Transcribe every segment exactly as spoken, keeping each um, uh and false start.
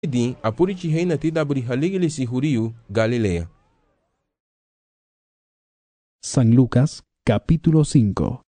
Din apuriti reina tida abri haligili si Juriu, Galilea. San Lucas, capítulo cinco.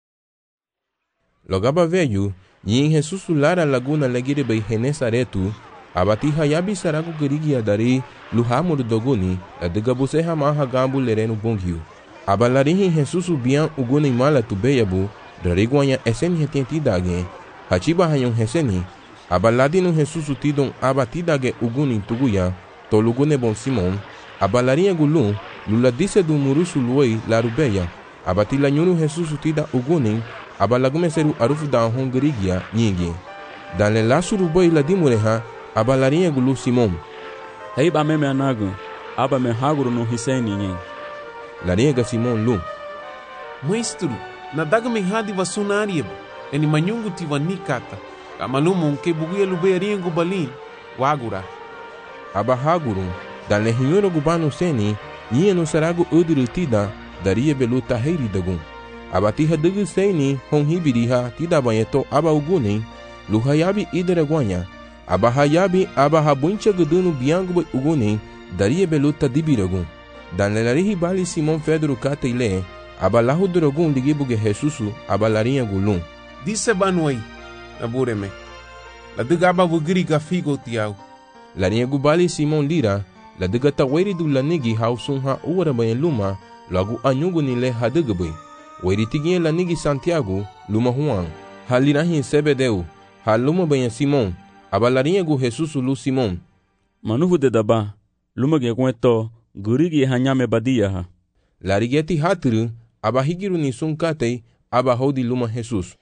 Logaba veio, e em Jesus lara laguna legire bei Genesaretu, abati hayabi saragu gerigi adari, luhamur doguni, a degabuse hamaha gambu lereno bonghiu. Abalarihi Jesus bian uguni mala tubeyabu, drariguanya esen retenti dagen, hachiba hayon heseni, abaladi no Jesus tidon abatidage uguni tuguya, tolugune bon Simon, abalarinha gulun, lula disse do murusu luei larubeya, abatila nyunu Jesus tida ugunin, abalagume seru arufu da hongerigia nyingi. Dan le lasuru boi la dimureha, abalarinha gulu Simon. Hei ba meme anagu, aba me haguru no hiseni nyen. Larinha Simon lu. Maestro, nadaga me hadi vasunarieba, eni manyungu tiva nikata. Kamalumo ke buguya lubearinha gubalin, wagura. Aba haguru, dan le hinhoro gubano seni, nyia no saragu uduru tida, daria belu taheri dagun. Abatiha dugu seni, hon hibiriha tida banyeto aba ugunin, luhayabi ideraguanya. Aba hayabi aba habuncha gudunu biangu ugunin, daria belu tadibiragun. Dan lelarihi bali Simon Pedro kata ile, aba lahu duragun ligibuge Jesusu, aba larinha gulun. Disse banuai, nabureme. La duga aba wugiri gafigo tiau. Larinha gubali Simon lira, la duga taweri du lanigi hausun ha uwara bayan luma, lagu anyugu nile hadugabui. Weri tiginha lanigi Santiago, luma Juan. Halirahi Sebedeu, haluma bayan Simon, aba larinha gu Jesusu lu Simon. Manuvu de daba, luma ge kueto, gurigi hanyame badia ha. Larigeti hatru, aba higiru ni sunkatei, aba hodi luma Jesus.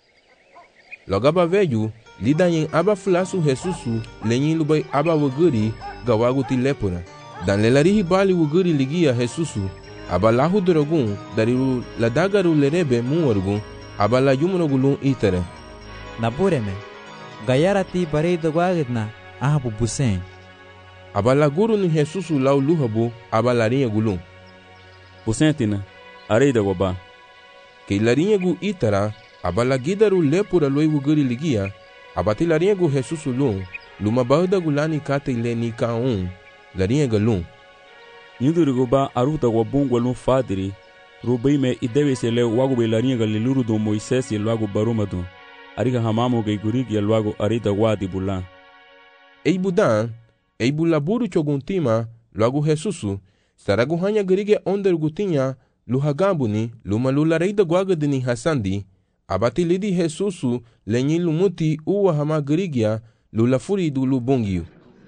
Logaba veio, lida yen aba fulasu Jesusu, lenyin lubai aba wuguri, gawagu ti lepura. Dan lelarihi bali wuguri ligia Jesusu, aba lahu drogun, dariru ladagaru lerebe muorgun, aba la yumrogulun itere. Nabureme, gayarati barei dogwagidna, ahabu busen. Aba la guru ni Jesusu lau luhabu, aba larinha gulun. Busentina, arei da goba. Que larinha gu itara, aba la gidaru lepura loi wuguri ligia, aba ti larinha gu Jesusu lun, luma bahda gulani kate ile ni ka un, larinha galun. Yuduru goba aruta wabungwa lun fadiri, rubai me idewe se leo wagu be larinha galiluru do Moisés e luago barumadu, ariga hamamu ge gurigi e luago arida wadi bulan. Ei budan, ei bulaburu choguntima, luago Jesusu, saragu hanya gerige onder gutinha, luhagambuni, luma lulareida guagadini hasandi, abati lidi Jesusu, lenyi lumuti uwa hama gerigia, lulafuri du lubongiu.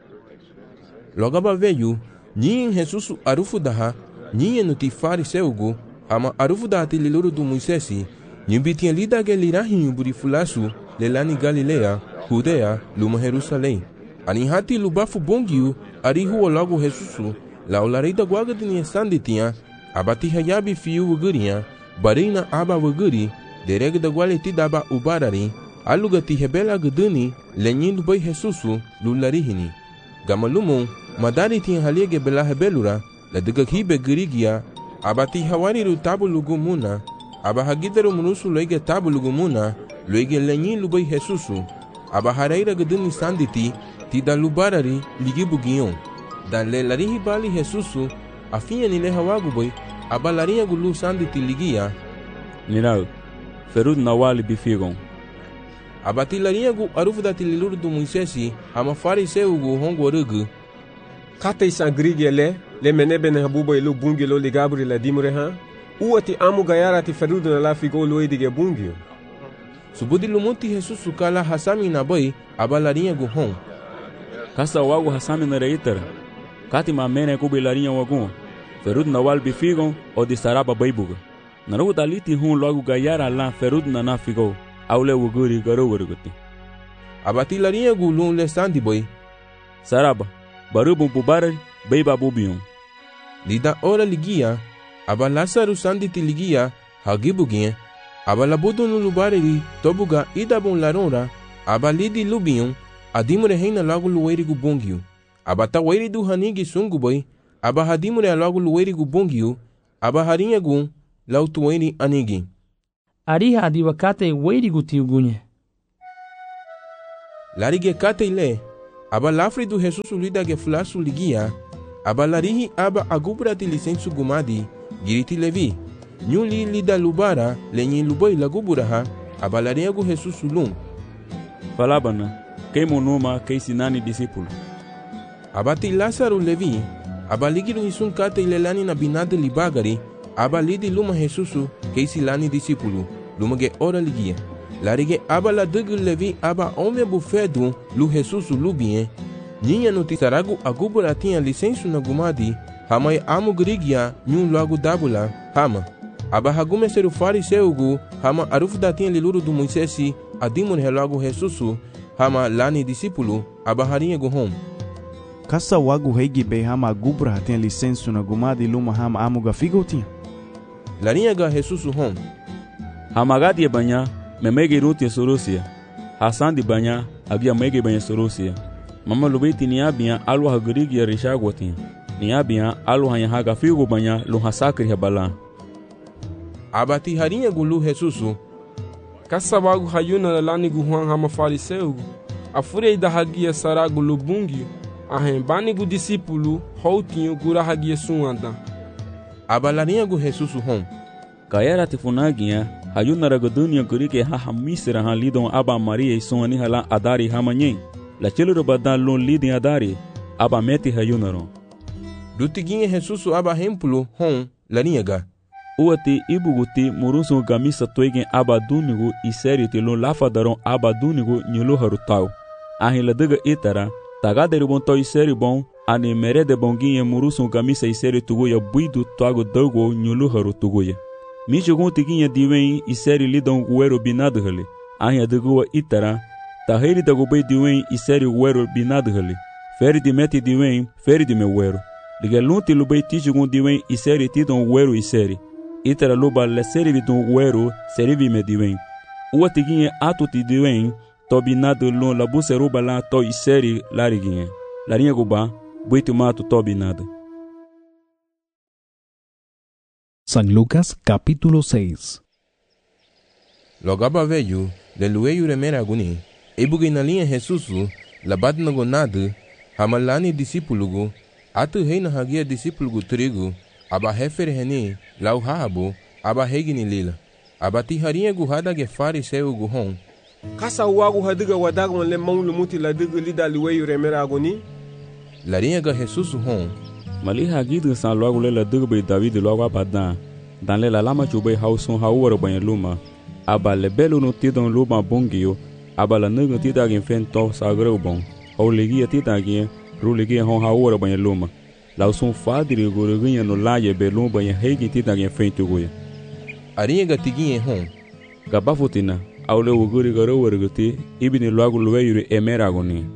Logaba veio, nyin Jesusu arufu daha, nyin nuti fariseugu, hama arufu daha tililuru du Moisesi, nyibitinha lida gelirahinho burifulasu, lelani Galilea, Judea, luma Jerusalém. Anihati lubafu bongiu, arihu logo Jesusu, la olareida guagadini sanditinha, abati hayabi fiu wugurinha, barina aba wuguri, dereg da gualeti daba ubarari, alugati rebela guduni, lenyindo bai Jesusu, lularihini. Gamalumon, madari tinha haliege bela rebelura, la degakhibe gurigia, abati hawariru tabu lugumuna, aba hagidaru munusu loige tabu lugumuna, loige lenyin bai Jesusu, aba hareira guduni sanditi, tida lubarari, ligibugion. Dan le larihi bali Jesusu, afinha nile hawagu bai, aba larinha gulu sanditi ligia, Nirau, ferud nawali bifigon. abati larinha gu arufu da tililuru do Moisesi, hama fariseu gu hongorugu. Kata isa grigi ele, le menebe ne habuba ilu bungi lo ligabri la dimure ha, uati amu gayara ti ferudu na la figo lo edige bungi. Subudi lumuti Jesusu kala hasami na bai, aba larinha gu hon. Kasa wagu hasami na reitera. Kati ma mene kubi larinha wagun. Ferud nawal bifigon o di saraba baibuga. Naru daliti hun logo gayara la ferud na na figo. Aule wuguri garo wurguti. Abati larinha gu lun le sandi bai. Saraba, barubun pubarari, beiba bubion. Lida ora ligia, aba Lasaru sanditi ligia, hagibuginha, aba labudu no lubariri, tobuga idabun larora, aba lidi lubion, adimure reina logo lueri gu bongiu. Aba taweri du hanigi sungu bai, aba hadimure logo lueri gu bongiu, aba harinha gun, lautueri anigi. Ariha adiwakate weiri guti ugunye. Larige kate ile, aba lafri do Jesus lida ge flasu ligia, aba larihi aba agubra ti lisensu gumadi, giriti levi, nyuli lida lubara, lenyi luboi laguburaha, aba lariagu Jesus lum. Falabana, kei monuma kei sinani discípulo. Aba ti Lázaro levi, aba ligiru hisun kate ilelani na binade libagari, aba lidi luma Jesusu kei silani discípulo, luma ge ora ligia. Larige aba la dugu levi aba ome bufedu lu Jesus lubien. Ninha no tisaragu agubura tinha licença na gumadi, hamai amu grigia nyun logo dabula, hama. Aba hagume seru fariseugu, hama arufu da tinha liluru do Moisesi, adimun helogo Jesusu, hama lani discípulo, aba harinha guhom. Kasa wagu heigi be hama agubra tinha licença na gumadi luma hama amu gafigo tinha. Larinha ga Jesusu hom. Hama gadi banya, memege ruti sorosia. Hasan di banya, abia mege banya sorosia. Mama lubeti ni abia alu hagurigi ya rishagotin. Ni abia alu hanya haga figo banya lu hasakri habala. Abati harinha gulu Jesusu. Kasa wagu hayuna lani guhuan hama fariseu. Afure da hagia saragu lubungi. Ahem bani gu discípulo houtinho gura hagia suanda. Abalarinha gu Jesusu hom. Kayara tifunagia hayuna ragodunia gurike ha misra ha lidon aba Maria isoni hala adari hamanyen. La chelo badan lon lidin adari aba meti hayunaro. Dutiguinha Jesusu aba hemplo hom larinha ga. Uati ibuguti murusu gamisa toigen aba dunigu iseriti lon lafadaron aba dunigu nyulu harutau. Ahila daga itara tagaderi bon to iseri bon ani merede bonginha murusu gamisa iseri tuguya buidu toago dogo nyulu harutuguya. Mijogun tiguinha diwen iseri lidon guero binado hali. Ahia dagua itara taheri dagubei diwen iseri guero binado hali. Feri di meti diwen feri di me guero. Liga lunti lubei tijugun diwen iseri tidon guero iseri. Itara luba le seri vidon guero serivi me diwen. Ua tiguinha atu ti diwen to binado lon labu seruba la to iseri lariguinha. Larinha guba buitu mato to binado. San Lucas capítulo seis. Logaba veio, de lueio remera aguni, ebugi na linha Jesusu, labat na gonado, hamalani discípulo, atu rei na hagia discípulo trigo, aba refer reni, lau habo, aba regni lila, aba tiharinha guhada ge fariseu guhon. Kasa wagu hadiga wadaga le mão lumuti la diga lida lueio remera aguni. Larinha ga Jesusu hon. Mali hagidu san logo le la diga be David logo abadan. Dan le la lama chube hauson haworo banha luma. Aba le belo no tidon luma bongio, aba la nugo tidagin fento sagreu bon. Ou ligia tidagin, ruligia hon haworo banha luma. La son fadri guruginha no laie belum banha hegi tidagin fento goia. Arinha ga tiguinha hon. Gabafutina, au le uguri garo warguti, ibini logo lueiro emeragoni.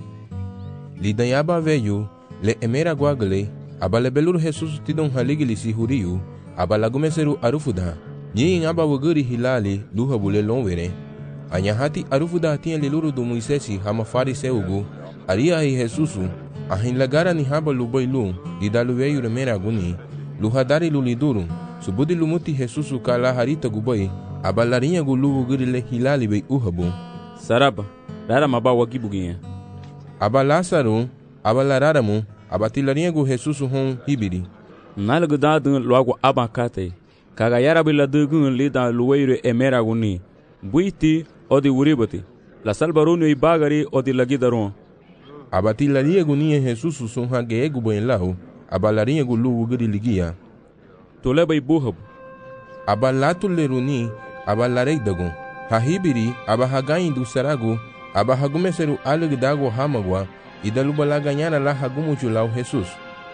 Lidanhaba veio, le emera guagale, aba le belur Jesus tidon haligili si huriu, aba lagumeseru arufuda. Nyin aba waguri hilali luha bule lonwere. Anyahati arufuda tinha liluru do Moisesi hama fariseugu. Aria hi Jesusu. Ahin lagara ni haba lubailu. Didaluweyu remera aguni. Luhadari luliduru. Subudi lumuti Jesusu kala harita gubai. Aba larinha gulu waguri le hilali bei uhabu. Saraba. Rara maba wagibuginha. Aba Lázaro. Aba lararamu. Aba tilarinha gu Jesusu hon hibiri. Nalgu dadun logo abakate. Kaga yara bila dugun lida lueiro emera guni. Buiti odi uribati. La salbarunu ibagari odi lagidaron. Abati laria gunia Jesusu son hageegu buen lau. Abalarinha gulu uguri ligia. Toleba ibuhab. Abalatu leruni. Abalarei dagon. Hahibiri abahagain du saragu. Abahagumeseru alegdago hamagwa. Idalubala ganhara la hagumuchu lau Jesus.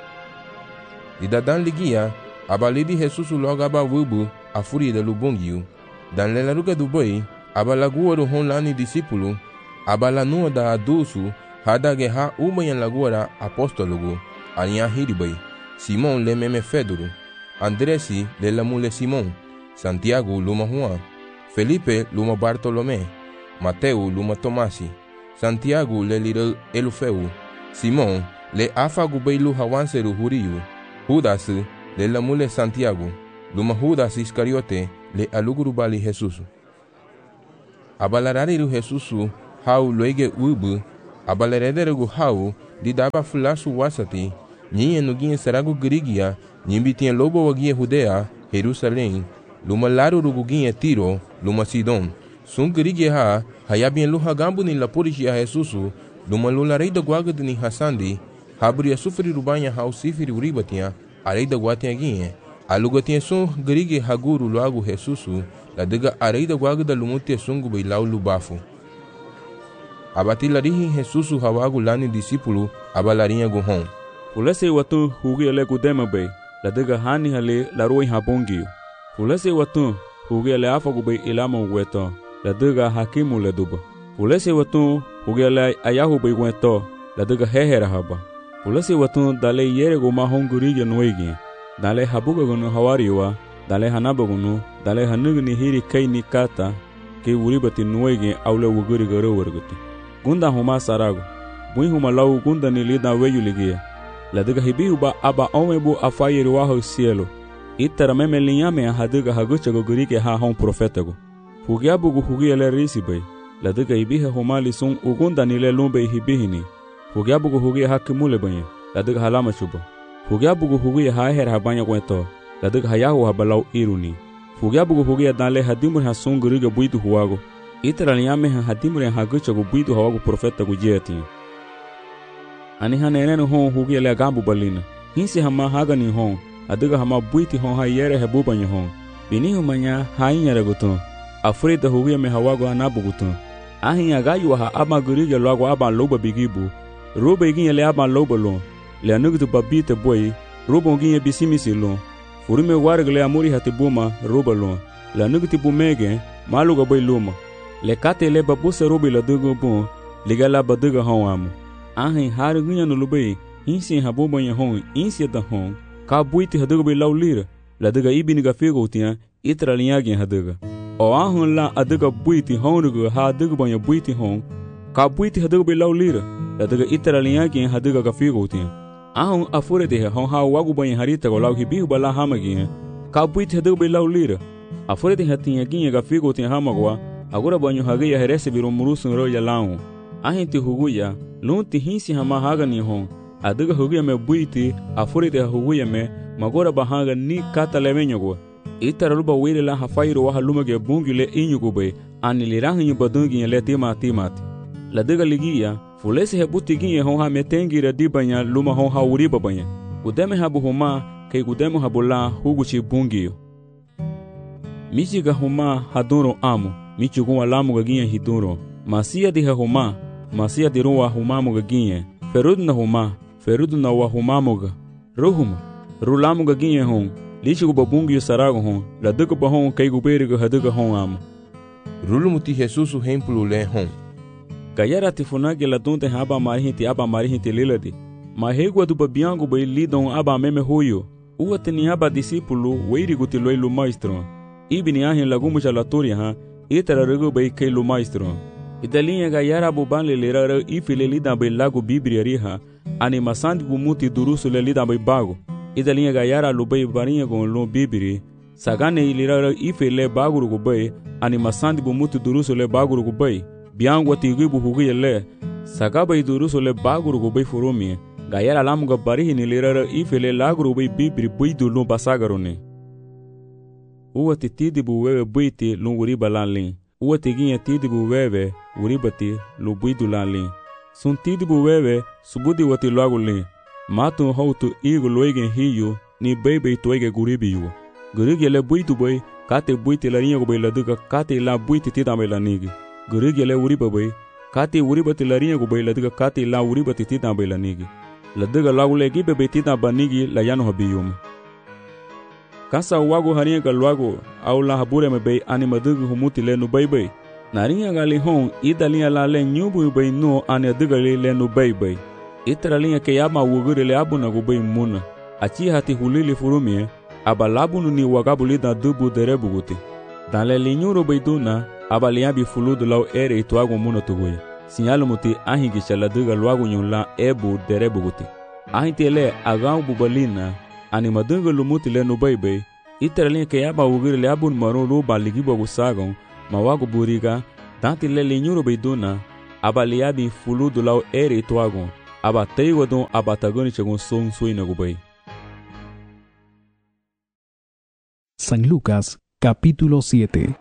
Idadan ligia. Abalidi Jesusu logo abavubu, a fúria da lubongiu. Dan lelaruga do boi, abalagua do hon lani discípulo, abalanua da adulso, hada guerra uma em lagura apóstolo, alinha hiribai, Simão le meme Fedoro, Andresi le la mule Simão, Santiago luma Juan, Felipe luma Bartolomé, Mateo luma Tomasi, Santiago le lira Elufeu, Simão le afagu beilu hawanseru huriu, Judas le la mule Santiago, luma Judas Iscariote, le alugurubali Jesus. Abalarariru Jesus, hau loige ubu, abalerederegu hau di daba fulasu wasati, nyinha nuguinha saragu Grigia, nyimbitinha lobo waguinha Judea, Jerusalém, luma laru ruguinha Tiro, luma Sidon. Sun Grigia ha, hayabinha luhagambu ni laporishi a Jesusu, luma lularei da guaga ni Hassandi, habria sufri rubanha hau sifiri uribatinha, arei da guatinha guinha. Alugatinha sun Grigia haguru luagu Jesusu, la dega arei da guaga da lumutia sungu bai lau lubafu. Abati larihi Jesusu hawagu lani disipulu, abalarinha guhon. Fulese watu hugi ale kudema bay, la dega hani hale la roi habongio. Fulese watu hugi ale afagu bay ilama weto, la dega hakimu le duba. Fulese watu hugi ale ayahu bay weto, la dega hehera haba. Fulese watu dale yere go mahongurige noigi, dale habuga gunu hawariwa, dale hanaba gunu, dale hanugni hiri kai ni kata, ke uribati noigi aule wuguri garo warguti. Gunda huma sarago, bui huma lau gunda ni lida weyu ligia. La dega hibihu ba aba omebu afayiri waho cielo. Itara meme linyame a hadiga hagucha go gurike ha hon profetago. Fugiabu gu hugia le risibay. La dega hibihe humali sun ugunda ni le lumbe hibihini. Fugiabu gu hugia hakimule banye. La dega halama chuba. Fugiabu gu hugia haher habanya kweto. La dega hayahu habalau iruni. Fugiabu gu hugia dale hadimur ha sun gurige buitu huwago. Itara linyame ha hadimur hagucha go buitu hawago profetago jeti. Ani hanenenu hon hugi ele agambu balina. Hinsi hama hagani hon, adiga hama buiti hon ha yere hebubanya hon. Bini humanya hainyere gutun. Afrida hugi me hawago anabu gutun. Ahin agayu ha aba gurige loago aba loba bigibu. Roba igin ele aba loba lon. Le anugutu babite boy, roba igin bisimisi lon. Furime wargle amuri hatibuma roba lon. Le anugutu bumege, maluga boy luma. Le kate le babuse robi la dugo bon, ligala badiga hon amu. Ahin harugunya no lubei, insi habubanya hon, insi da hon, ka buiti haduga bei laulira, la daga ibiniga figo tia, itra linhagin haduga. O ahun la aduga buiti honuga ha aduga banya buiti hon, ka buiti haduga bei laulira, la daga itra linhagin haduga ga figo tia. Ahun afure de hon ha wagu banya harita go lau hibihu bala hamagin, ka buiti haduga bei laulira. Afure de hatinha ginha ga figo tia hamagwa, agora banyo hagaya herese biro murusun ro ya lau. Ahin ti huguya, lunti hinsi hama haga ni hon, adiga huguya me buiti, afurite huguya me, magora bahaga ni kata levenyogo. Itara luba wile la hafairu waha lumage bungi le inyugube, ani lirahi nyubadungi le tima timati. La diga ligia, fulesi he buti ginye hon ha metengi ra dibanya luma hon ha uriba banya. Gudeme habu huma, kei gudeme habu la huguchi bungiyo. Michiga huma haduro amu, michugunwa lamu gaginye hiduro. Masia diha huma, Masia di ruwa humamuga ginye, ferudna huma, ferudna wa humamuga. Ruhuma, rulamuga ginye hon, lishigu babungi sarago hon, la duka bahon kaigu beriga haduga hon amu. Rulumuti Jesusu hempulu le hon. Gayara tifunagi la dunte haba marihinti aba marihinti liladi. Mahegua du babiangu bai lidon aba meme huyo. Uwate ni aba disipulu, weirigu tiloi lu maestro. Ibini ahin lagumucha la turia ha, itara rigu bai kai lu maestro. Idalinha gayara buban le lerara ifile lida bai lago bibria riha, ani masandi bumuti durusu le lida bai bago. Idalinha gayara lubai barinha gon lo bibiri, sagane ilirara ifile baguru gubai, ani masandi bumuti durusu le baguru gubai. Biangwa tiguibu hugi le, sagabai durusu le baguru gubai furumi, gayara lamuga barihi ni lerara ifile laguru bai bibiri buidu lo basagarone. Uwa titidi buwewe buiti lunguri balanlin. Uwa tiginha tidibu wewe, uribati, lubuidu lali. Sun tidibu wewe, subudi wati lagu li. Matu hautu igu loigen hiyu, ni bebe toige guribiyu. Gurigi le buidu boy, kate buiti la rinyago boy laduga, kate la buiti tidame la nigi. Gurigi le uriba boy, kate uribati la rinyago boy laduga, kate la uribati tidame la nigi. Laduga lagu le gibe be tidaba nigi la yano habiyum. Kasa wago haringa luago, au la habure me bay animadugu humuti le nu bay bay. Naringa gali hon, idalinha la le nyubu bay no aniaduga le nu bay bay. Itaralinha ke yama wuguri le abuna gu bay muna. Achi hati hulili furumie, abalabunu ni wagabu lida dubu derebu guti. Dan le linyuru bay duna, abaliabi fuludu lau ere ituago muna tuguya. Sinyalu muti ahingisha la duga luago nyon la ebu derebu guti. Ahinti le agau bubalina, animadunga lumuti le no baby, itaralinha ke yaba wugiri le abun maron ruba ligibo gusagon, mawago buriga, tanti le linyuro beiduna, aba liabi fulu do lau ere ituagon, aba teiwadon aba tagoni chagon son suina gubay. San Lucas, capítulo siete.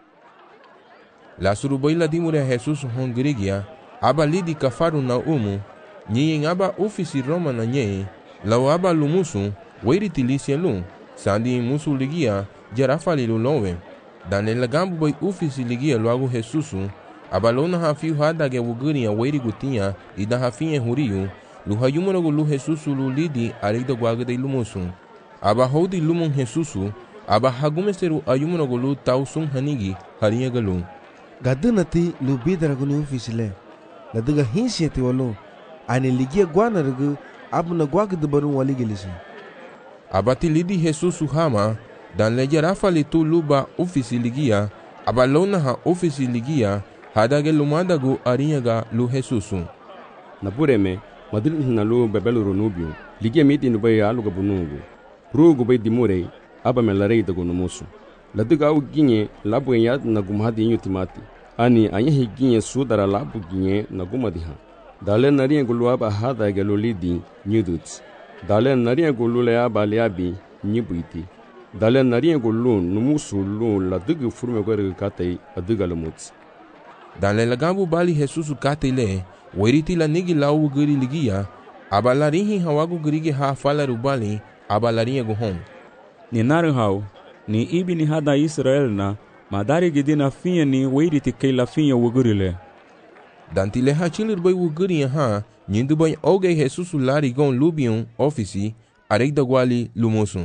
La surubay la dimure a Jesus hon Grigia, aba lidi kafaru na umu, nyen aba ofisi Roma na nye, lau aba lumusu, weiri tilisia lum, sandi musu ligia, jarafali lulowe. Dan le lagambu bay ofisi ligia luagu Jesusu, aba lona hafiu hadage wuguri a weiri gutinha, ida hafinye huriu, lu hayumunagu lu Jesusu lu lidi arida guaga de lumusu. Aba hodi lumon Jesusu, aba hagumeseru ayumunagu lu tausun hanigi, harinha galu. Gadunati lu bidaragu ni ofisile, la duga hinsieti walu, ane ligia guana rugu, abu na guaga de baru waligilisi. Abati lidi Jesusu hama, dan le jarafali tu luba ofisi ligia, aba lona ha ofisi ligia, hadage lumadagu arinyaga lu Jesusu. Napureme, madrid na lu bebelu runubio, ligia miti nubay aluga bunugu. Rugu bay dimure, aba melarei dagu numusu. Laduga au ginye labu yad na gumhadi inyo timati. Ani anyahi ginye sudara labu ginye na gumadiha. Dale nariya gulu aba hada gelu lidi nyuduts. Dale nariya gulu le aba liabi nyibuiti. Dale nariya gulu numusu lu laduga furme gore katay aduga lumuts. Dale lagambu bali Jesusu katay le, weriti la nigi lau guri ligia, aba larihi hawagu gurigi ha fala rubali, aba lariya guhon. Ni naru hau, ni ibi ni hada Israel na, madari gidina finha ni weiriti kei la finha wugurile. Dantile hachilir bay wuguri ha, nyindu bay oge Jesusu larigon lubion ofisi, aregda guali lumusun.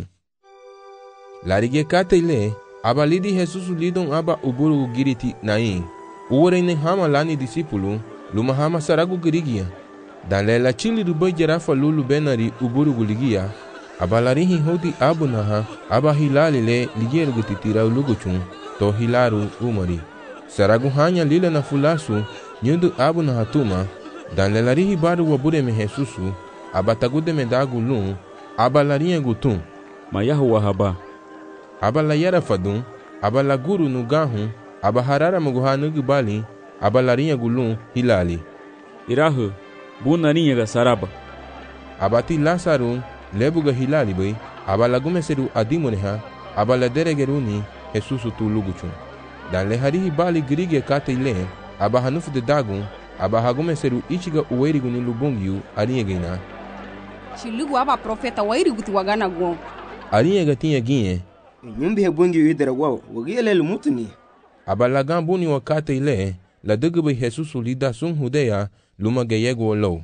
Larige katay le, aba lidi Jesusu lidon aba uburu giriti nain. Uwarene hama lani disipulu, luma hama saragu girigia. Dan la chilir bay jarafa lulu benari uburu guligia, aba larihi hodi abu naha, aba hilali le liger gutitira uluguchun, to hilaru umari. Saragu hanya lila na fulasu, nyundu abu naha tuma, dan le larihi baru wabure me Jesusu, aba tagude me dagu lun, aba larinha gutun. Mayahu wahaba. Aba la yara fadun, aba la guru nugahun, aba harara muguha nugubali, aba larinha gulun hilali. Irahu, bunarinha ga saraba. Abati Lazarun, lebuga hilali bay, aba lagumeseru adimuneha, aba la deregeruni, Jesusu tu luguchun. Dan le harihi bali grige kate le, aba hanufu de dagun, aba hagumeseru ichiga uwerigu ni lubungiu, ariegina. Shilugu aba profeta wairigu ti wagana guon. Ariega tinha ginye. Nyumbi hebungi idera wao, wagiele lumutuni. Aba lagambuni wakate le, la dugube Jesusu lida sun hudea, luma geyego low.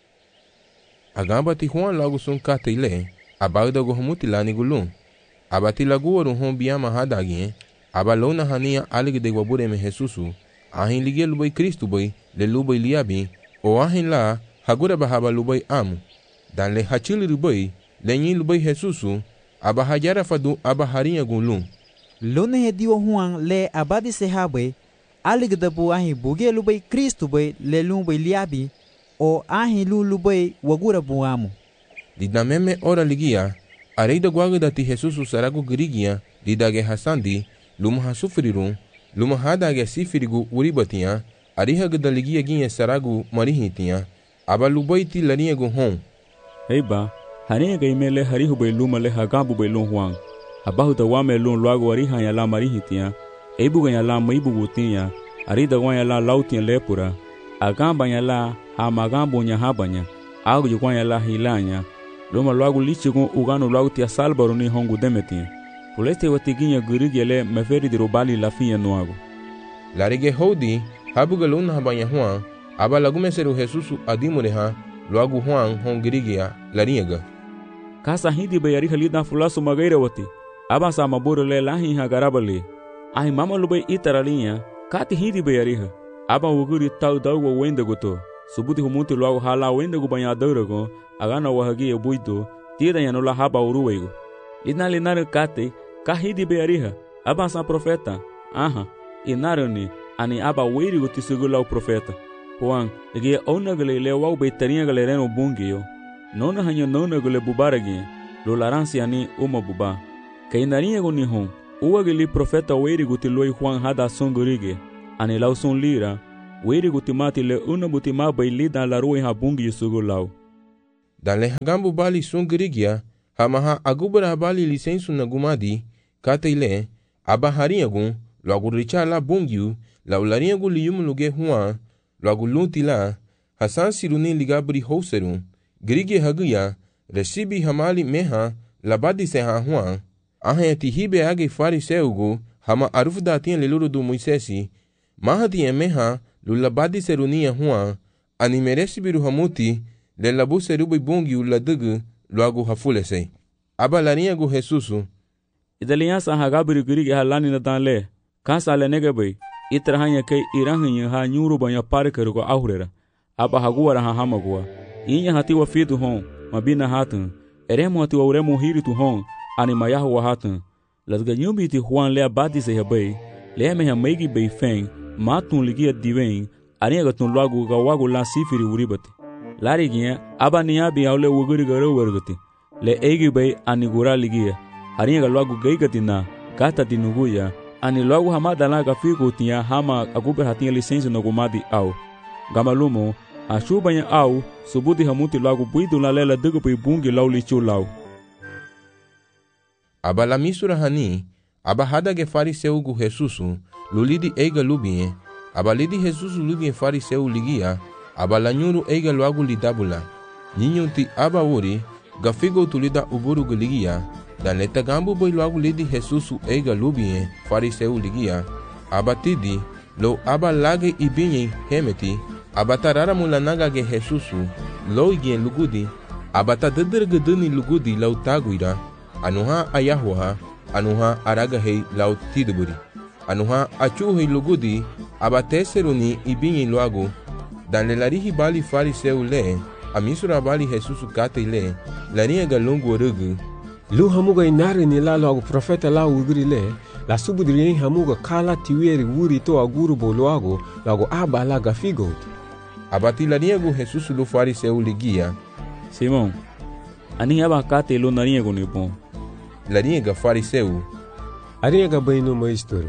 Agamba ti Juan lagu sun kate le, aba dago humuti lani gulun. Aba ti lagu waru hon biyama hadagien, aba lona hania alig de wabure me Jesusu, ahin lige lubay Kristu bay, le lubay liabi, o ahin la, hagura bahaba lubay amu. Dan le hachili rubay, le nyi lubay Jesusu, aba hajara fadu aba harinha gulun. Lone hediwa Juan le abadi sehabe, alig de bu ahin buge lubay Kristu bay, le lubay liabi, o ahin lu lubay wagura bu amu. Didameme ora ligia, areida guaga dati Jesusu saragu girigia, didage hasandi, luma hasufrirun, luma hadage sifirigu uribatia, ariha gada ligia ginye saragu marihitia, aba lubaiti larinha gu hon. Heiba, harinha ga imele harihu bay luma le hagabu bay lun Juan. Abahu da wame lun luagu ariha ya la marihitia, eibu ga ya la maibu gutia, arida gwa ya la lautia lepura, agamba ya la hamagambo nya habanya, agu jukwa ya la hilanya, luma luagu lichigun uganu luagu tia salbaru ni hongu demetia. Puleste watiginya gurigele meferi di robali la finha nuagu. Larige hodi, habuga luna habanya Juan, aba lagumeseru Jesusu adimureha, luagu Juan hon girigia, laringa. Kasa hindi bayariha lida fulasu magaira wati, aba sa maburu le lahi hagarabali. Ahi mama lubay itaralinha, kati hindi bayariha, aba wuguri tau dawa wenda goto, subuti humuti luagu hala wenda gu banhadaurago, agana wahagi buito, tira yanula haba uruwego. Inali naru kate, kahidi beariha, aba sa profeta, aha, inaruni, ani aba werigo tisugula o profeta. Juan, ege onagale le wau beitarinha galereno bungio, nona hanyo nona gule bubaragi, lo laransi ani uma buba. Kainarinha go nihon, uagili profeta werigo tiloi Juan hada songorige, ani lau son lira, Wiri gutimati le una butima baili dan la rua habungi yusugu lau. Dan le hagambu bali sun girigia, hamaha agubra bali lisensu na gumadi, kata ile, aba hariagun, loagu richa la bungiu, la ulariagu liyum luge huan, loagu lunti la, hasan siruni ligabri houserun, girigia hagia, resibi hamali meha, labadi se ha huan, ahe tihibe age fariseugu, hama arufda tian leluru du Moisesi, mahati emeha, lulabadi serunia huan, animeresi biru hamuti, le labu serubi bungiu la dugu, loagu hafulese. Aba lariagu Jesusu, Idaliansa hagabri giri halani na danle, kansa le negabe, itrahanya ke irahanya ha nyuru banya parker ko ahurera. Aba haguara ha hamagua. Inya hati wa fitu hon, mabina hatun. Eremo hati wa uremo hiritu hon, anima yahu wa hatun. Lasga nyumbi ti huan le abadi se habe, le me ha megi be feng, matun ligia diven, ania gatun lagu ga wagu la sifiri uribati. Lari gya aba niabi aule wuguri garo wergati. Le egi be anigura ligia. Arinha ga logo geigati na gata di nuguya ani logo hamada na ga figo tinha hama aguber hatinha licença no gumadi au gamalumo a chubanya au subudi hamuti logo buido na lela dugo pe bungi lau lichu lau. Aba la misura hani aba hada ge fariseu gu Jesusu lulidi eiga lubie aba lidi Jesusu lubie fariseu ligia aba la nyuru eiga logo lidabula ninyunti aba uri ga figo tulida uburu gu ligia. Dan leta gambu boy logo lidi Jesusu eiga lubie fariseu ligia abatidi lo aba lage ibinye hemeti abatarara mulanaga ge Jesusu lo igien lugudi abata dedergedeni lugudi lau taguira anuha ayahwa anuha araga hei lau tiduburi anuha achu hei lugudi abateseruni ibinye logo dan le larihi bali fariseu le amisura bali Jesusu kate le lania galungu rugu Lu hamuga inari ni la logo profeta la ugri le la subudri hamuga kala tiweri wuri to aguru boloago logo aba la gafigot. Abati la niego Jesusu lu fariseu ligia. Simon, ani aba kate lu nariego ni bon. La niega fariseu. Ariega baino maestro.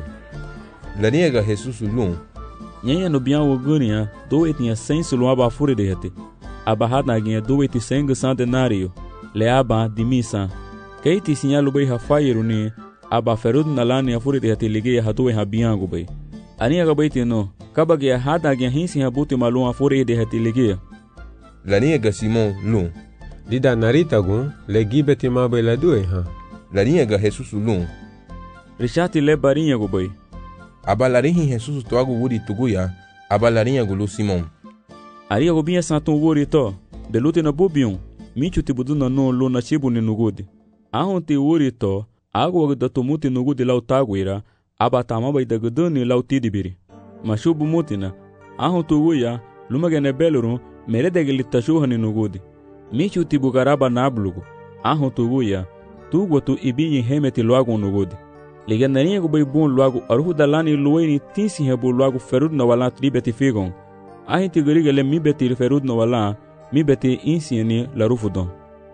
La niega Jesusu lu. Nyanya no bian wogunia do etinha senso lu aba fure de hete. Aba hada ginha do eti senga centenario. Le aba di misa. Keiti sinyalu bay hafairu ni aba ferud nalani afuri de hatilige hatuwe habiangu bay. Ani aga bay tino kabage hada gya hinsi habuti malum afuri de hatilige. Lani ga Simon lu. Dida narita gun le gibeti ma bay la due ha. Lani ga Jesus lu. Rishati le barinha go bay. Aba larihi Jesus toagu wuri tuguya aba larinha go lu Simon. Ari go binha santo wuri to belute na bubion michu tibuduna no lu na chibu ni nugudi. Ahon te uri to, água da tumuti nugu de lau taguira, abatama bai da guduni lau tidibiri. Mashubu mutina, ahon tuguya, lumagene beluru, meredegili tashuhani nugudi. Michu tibugaraba nablugu, ahon tuguya, tugu tu ibinyi hemeti luagu nugudi. Ligandarinha gu bai bun luagu aruhu dalani luweni tinsi hebu luagu ferud na wala tribeti figon. Ahin tigurigele mi beti ferud na wala, mi beti insieni la rufudon.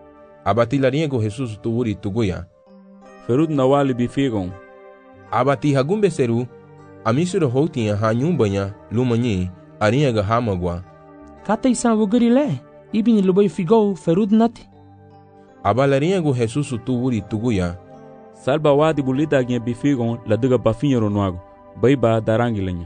Abati larinha go Jesus tuuri tuguya. Ferud na wali bifigon. Abati hagumbe seru, amisuro houtinha hanyumbanya, lumanyi, arinha ga hamagwa. Kata isan wugurile, ibin lubai figou ferud nati. Aba larinha go Jesus tuuri tuguya. Salba wadi bulita ginha bifigon la duga bafinha ronuago, baiba darangilenha.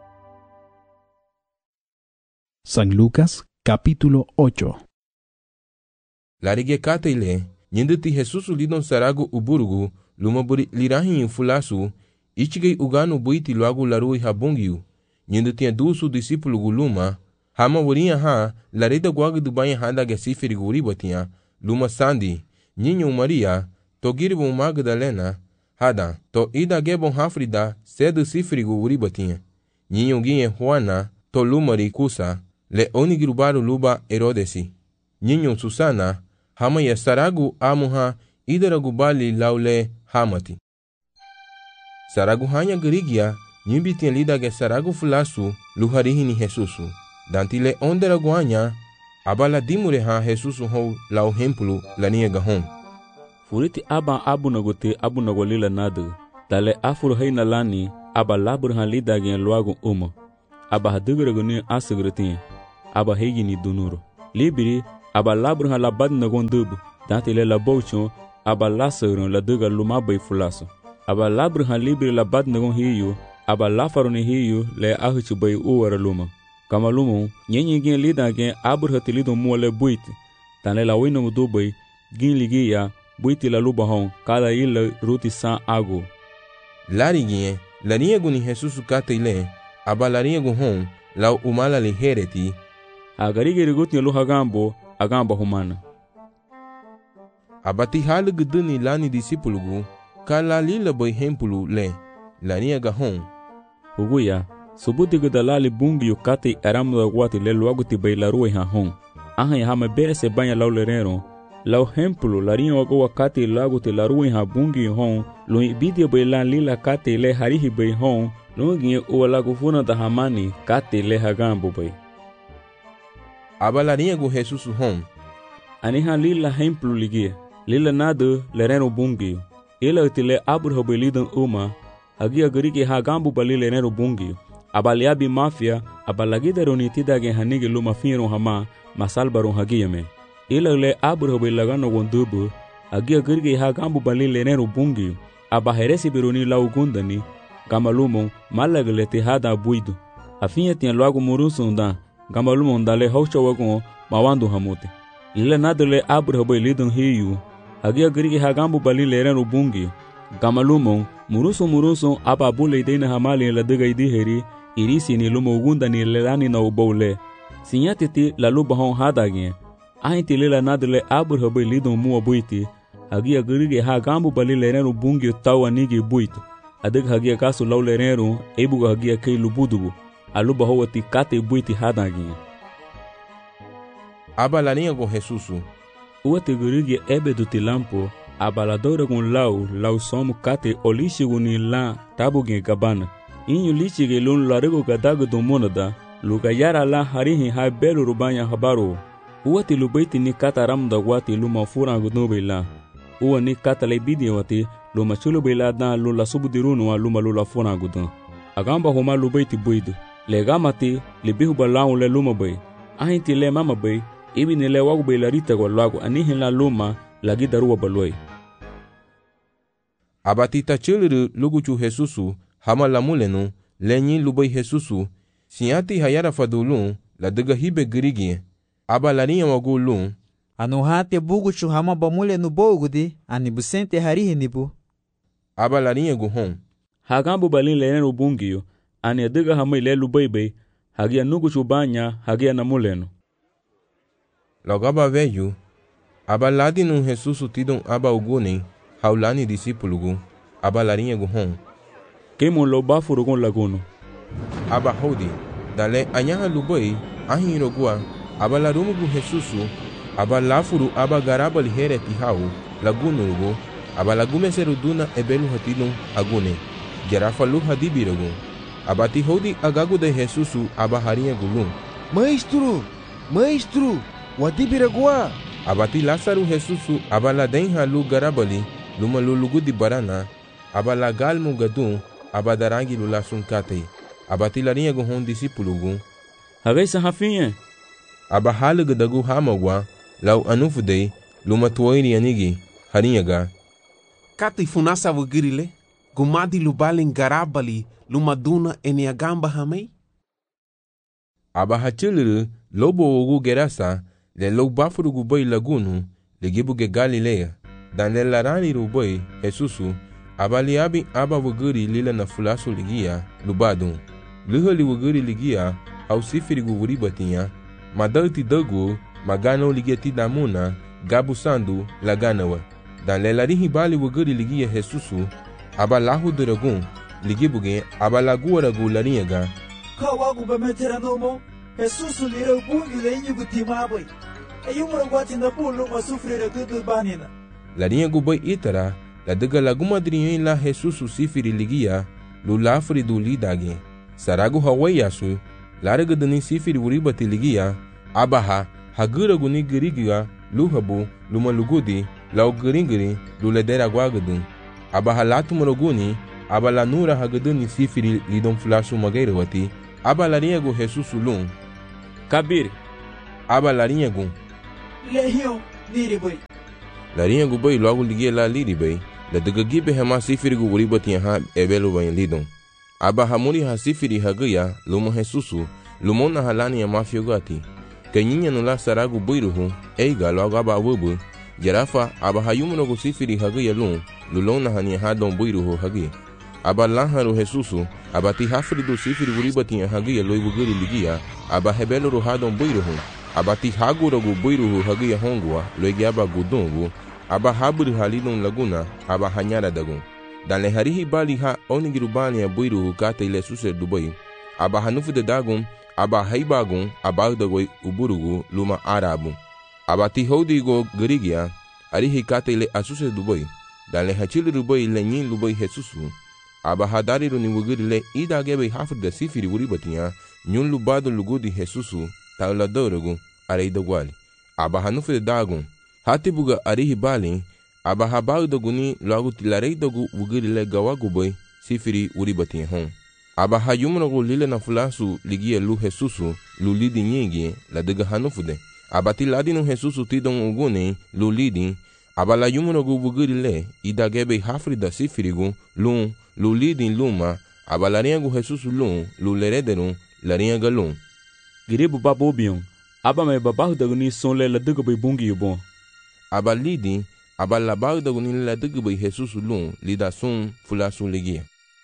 San Lucas, capítulo ocho. Larige kata ile, nyinditi Jesusu lidon saragu uburugu, lumaburi lirahin fulasu, ichigei uganu buiti luagu larui habungiu, nyinditi dusu disipulu guluma, hama warinha ha, larida guagu dubanya handa gesifiri guribatia, luma sandi, nyinyo Maria, to giribu Magdalena, hada, to ida gebon hafrida, sedu sifiri guribatia, nyinyo ginye Juana, to lumari kusa, le onigirubaru luba Herodesi, nyinyo Susana, hama ya saragu amuha idaragu bali laule hamati. Saragu hanya gerigia nyimbitin lida ge saragu fulasu luharihini Jesusu. Dantile onderagu hanya abala dimure ha Jesusu hou lau hempulu lania gahon. Furiti aba abu nagote abu nagolila nadu. Tale afuru haina lani aba labur han lida gen luagu umo. aba haduguraguni asugrutin aba hegini dunuro libiri aba labrha labad nagon dubu dantile la bouchon aba lasurun la duga luma bay fulaso aba labrha libiri labad nagon hiyo aba lafaruni hiyo le ahuchu bay uwara luma kama lumu nyenye gen lida gen abrha tilido muole buiti tanle la wino dubay gin ligiya buiti la luba hon kada ila ruti san ago lari gen lariya guni Jesus kate ile aba lariya gu hon la umala li hereti agarige riguti lu hagambo agamba humana abati halu guduni lani disipulugu kala lila boy hempulu le lariya ga hon uguya subuti gudalali bungi yukate aramu da guati le luaguti bailarue ha hon aha ya hama bere se banya lau lerero lau hempulu lariya wago wakati laguti larue ha bungi hon lo ibidia bailan lila kate le harihi bay hon lo ginye uwa lagu funa da hamani kate le hagambo bay aba lariya gu Jesus hon aniha lila hempulu ligia lila nadu lerero bungi ila utile aburho belidan uma agia gariki hagambo bali lerero bungi abaliabi mafia abalagidero nitidage hanige luma finro hama masalbaro hagiyame ila le aburho belagano gondubu agia gariki hagambo bali lerero bungi abaheresi beroni laugundani gamalumo malaglete hada buido afinha tinha logo murusunda gamalumo ndale haucha wagon mawandu hamote ila nadle aburho belidon hiyu agia gariki hagambo bali lerero bungi gamalumo muruso muruso aba bule deina hamali la daga idi heri irisi ni lumo gunda ni lelani na ubole sinyatiti la luba hon hadage ahiti lela nadle abur hobe lidon mu obuiti agia gurige ha gambu bali lerenu bungi tawa nigi buito adag hagia kasu law lerenu ebugo hagia kay lubudugo aluba howati kate buiti hadage aba la niya go Jesusu uwate gurige ebe dutilampo abaladora gun lau lau somu kate olishi guni la tabuge gabana inyu lichi ge lun larego gadago domonada luga yara la harihi ha belu rubanya habaro uwati lubaiti ni kata ramda wati luma fura gudnobe la uwa ni kata le bidi wati luma chulu bela da lula subudirunu wa luma lula fura gudon agamba homa lubaiti buidu le gamati le bihu balau le luma bay ahinti le mama bay ibi ni le wagu bay la rita go lagu anihin la luma lagi daruwa baloi abatita chiliru luguchu Jesusu hama la mulenu lenyi lubai Jesusu sinyati hayara fadulun la daga hibe girigi aba lariya wagulun anu hate buguchu hama ba mulenu bogudi ani busente harihi nibu aba lariya guhon hagambu balin lenu bungiyo ani daga hama ile lubai bay hagia nuguchu banya hagia na mulenu logaba veyu aba ladinu Jesusu tidon aba uguni haulani disipulugu aba lariya guhon kemo lo bafurugon laguno aba hodi dale anyaha lubai ahiro gua aba la rumugu Jesusu aba lafuru aba garabal here tihau lagunurugo aba lagume seruduna ebelu hatidon agune gerafa lu hadibirugo aba ti hodi agagu de Jesusu aba hariya gulun maestro maestro wadibiragua abati Lazaru Jesusu aba la denha lu garabali luma lulugu di barana aba la galmu gadun aba darangi lula sunkate abati lariya guhon disipulugu hagai sahafinye aba halu gadagu hamagwa lau anufudei luma tuwairi anigi hariyaga kati funasa wagirile gumadi lubalin garabali luma duna eni agamba hamei aba hachiliru lobo ugu gerasa le lo bafurugu boy lagunu le gibuge Galilea dan le larani ruboy Jesusu abali abi aba wuguri lila na fulasu ligia lubadun luhali wuguri ligia au sifiri guguri batinya madalti dagu magano ligeti damuna gabu sandu laganawa dan le larihi bali wuguri ligia Jesusu aba lahu duragun ligibuge aba lagu ragu lariyaga kawagu bemetera nomo Jesusu lira bungi le inyugu timaboy ayumura gwati na bulu masufrira gudu banina lariya guboy itara la daga lagu madriyen la Jesusu sifiri ligia lu lafri du lidage saragu hawayasu laraga dani sifiri uribati ligia abaha hagura guni girigia luhabu luma lugudi lau giringiri lu ledera gwagadu abaha latu maroguni abala nura hagadani sifiri lidon flashu magairwati aba larinha gu Jesus lum. Kabir. Aba larinha gu. Lehion, niri boy. Larinha gu boy logo ligia la liri bay. La daga gibe hama sifiri gu uriba tinha ha ebelo bain lidon. Aba hamuri ha sifiri hagaya luma Jesusu. Lumona halani ya mafio gati. Kanyinya nula saragu buiruhu. Eiga logo aba wubu. Jarafa aba hayumuno gu sifiri hagaya lum. Lulona hani hadon buiruhu hagi. Aba lanharu Jesusu. Aba ti hafri do sifiri uriba tinha hagaya loibu guri ligia. Aba hebelo ru hadon buiruhu. Aba ti hagura gu buiruhu hagaya hongua. Loigi aba gudungu. Aba haburi halidon laguna. Aba hanyara dagun. Dan le harihi bali ha onigirubani ya buiruhu kata ile suser dubai. Aba hanufu de dagun. Aba haibagun. Aba dagoi uburugu luma arabu. Aba ti hodigo garigia. Arihi kata ile asuser dubai. Dan le hachili rubai le nyin lubai Jesusu. Aba hadari ru niwugiri le ida gebe hafri da sifiri uribatia. Nyun lubado lugudi Jesusu. Taula dorogu. Areida gwali. Aba hanufu de dagun. Hati buga arihi bali. Aba habau doguni logo tilarei dogu wugiri le gawagu boy sifiri uribati hon. Aba hayumunogu lile na fulasu ligia lu Jesusu lu lidi nyingi la dega hanufude. Aba tiladi no Jesusu tidon uguni lu lidi. Aba la yumunogu wugiri le idagebe hafri da sifirigu lu lu lidi luma. Aba la riengu Jesusu lu lu lerederu la rienga lu. Giribu babobion. Aba me babahu doguni son le la dega boy bungi yubon. Aba lidi. Aba labau da gunin la dege bai Jesusu lun lida sun fula sun ligia.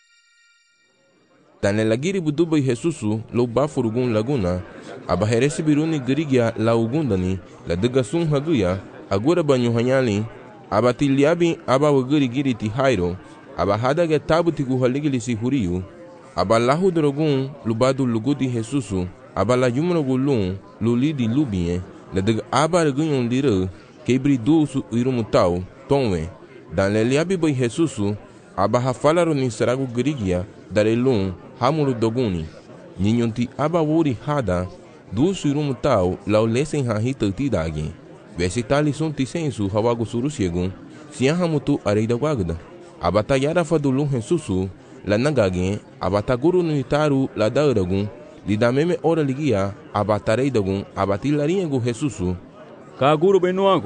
Dan le lagiri budu bai Jesusu lo ba furugun laguna. Aba heresi biruni gerigia la ugundani la dega sun haguya agura banyu hanyali. Aba tiliabi aba wagiri giri ti hairo. Aba hadaga tabu ti guhaligili si huriyu. Aba lahu drogun lubadu lugudi Jesusu. Aba la yumunogu lun lulidi lubie la dega aba regunyon lire. Quebri dusu irumutau, tonwe. Dan le liabi bai Jesusu, aba hafalaru ni saragu gerigia, darelun, hamuru doguni. Ninyonti aba wuri hada, dusu irumutau, lau lesen hahita tidagi. Vesi tali sun tisensu hawagu surusiegun, siya hamutu areida wagda. Aba tayara fadulun Jesusu, la nagagin, aba taguru nitaru la dauragun, lidameme ora ligia, aba tareidagun, aba tilariengu Jesusu, Kaguru benuago.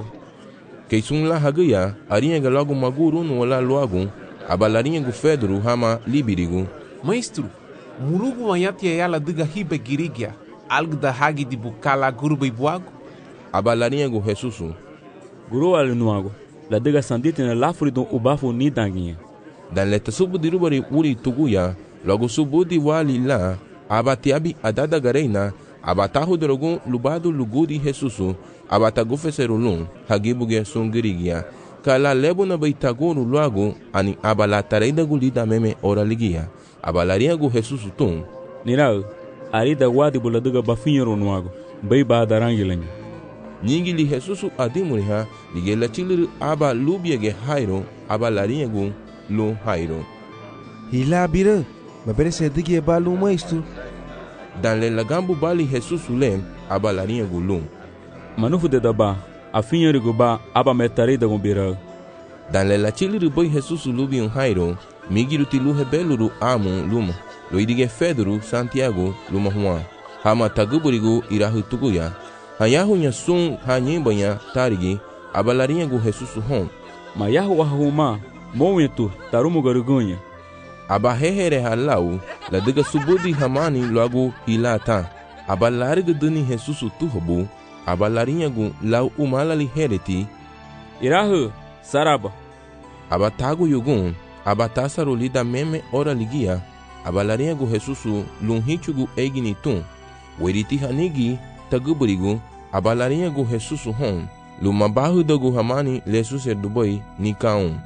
Keisun la hagaya, arinha logo maguru no la logo, abalarinha gu fedru hama libirigu. Maestro, murugu mayati ayala diga hibe girigia, algo da hagi di bukala guru beibuago? Abalarinha gu Jesusu. Guru alinuago, la diga sandite na lafuri don ubafu ni danguinha. Dan leta subu di rubari uri tuguya, logo subu di wali la, abatiabi adada gareina, abatahu drogun lubado lugudi Jesusu. Abatagu feserulun, hagibuge sungirigia, kala lebo na baitaguru luago, ani abala tareida gulida meme ora ligia, abalaria gu Jesusu tum. Nirau, arida wadi buladuga bafinhero nuago, beiba darangilenha. Nyingili Jesusu adimuriha, ligela chiliru aba lubiege hairo, abalaria gu lu hairo. Hila bira, mabere sedigi balu maestro. Dan le lagambu bali Jesusu lem, abalaria gu lum. Manufu de daba, afinhero guba aba metarei da gumbira. Dan le la chiliru boi Jesusu lubi un hairo, migiru ti luhe beluru amu luma, lo idige Fedru Santiago luma huan, hama taguburigu irahu tuguya, hayahu nya sun hanyembanya tarigi, abalarinha gu Jesusu hon. Mayahu wahuma, momentu tarumu garugunha. Aba hehere halau, la diga subudi hamani logo hilata, abalarga dani Jesusu tuhabu, abalarinha gu lau umalali hereti. Irahu, saraba. Abatago yugun, abatasaru lida meme ora ligia, abalarinha gu Jesusu lunhichugu eginitum, weriti hanigi taguburigu, abalarinha gu Jesusu hon, lumabahu dogu hamani lesuser dubai nikaum.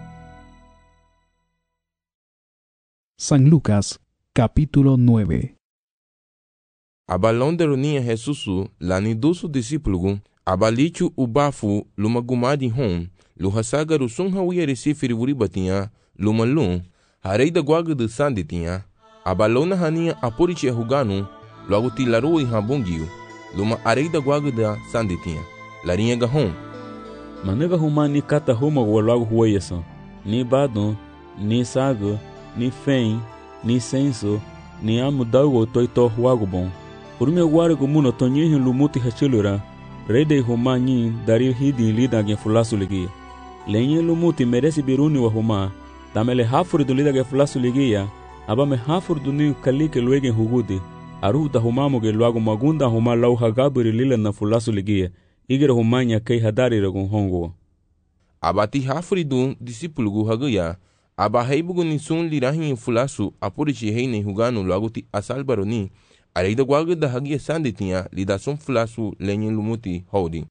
San Lucas, capítulo nueve. Abalonde runia Jesusu, lani dusu discípulo, abalichu ubafu lumagumadi hon, luhasagaru sunhawiya resifiri wuribatinha, lumalum, hareida guaga de sanditinha, abalona hania aporiche huganu, logo tilaru e rabungiu, luma areida guaga de sanditinha, larinha gahon. Manega humani kata huma logo hueyasan, ni badon, ni sago, ni fen, ni senso, ni amu dago toi to wago bon. Urme ware gumuno to nyihin lumuti hachilura, rede huma nyin dari hidi lida gen fulasu ligia. Lenye lumuti meresi biruni wa huma, tamele hafuri du lida gen fulasu ligia, abame hafuri du ni kalike luegen hugudi, aruhuta humamu ge luago magunda huma lau hagaburi lila na fulasu ligia, igere huma nya kei hadari ragun hongo. Abati hafuri du disipulugu haguya, aba heibugu ni sun lirahin fulasu apurichi heine huganu luago ti asalbaroni, areida guaga da hagia sanditinha lidação fulasu lenye lumuti holding.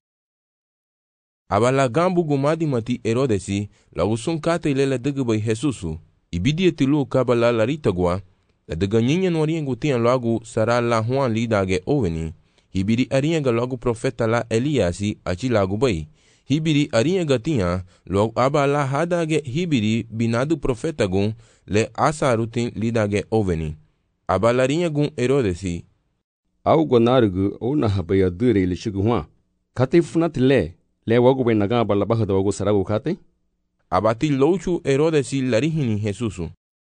Abala gambu gumadi mati Herodesi lagu sun kata ilela dega bai Jesusu ibidia tilu kabala larita gua la dega nyinya noriengu tian lagu sara la huan lidage oveni hibiri arienga lagu profeta la Eliasi achi lagu bai hibiri arienga tian lagu abala hadage hibiri binadu profeta gun le asarutin lidage oveni. Abalarinha gun Herodesi. Au gonargu o na habaya dure le chiguwa. Kate funat le, le wago ben naga balabaha da wago sarago kate? Abati louchu Herodesi larihini Jesusu.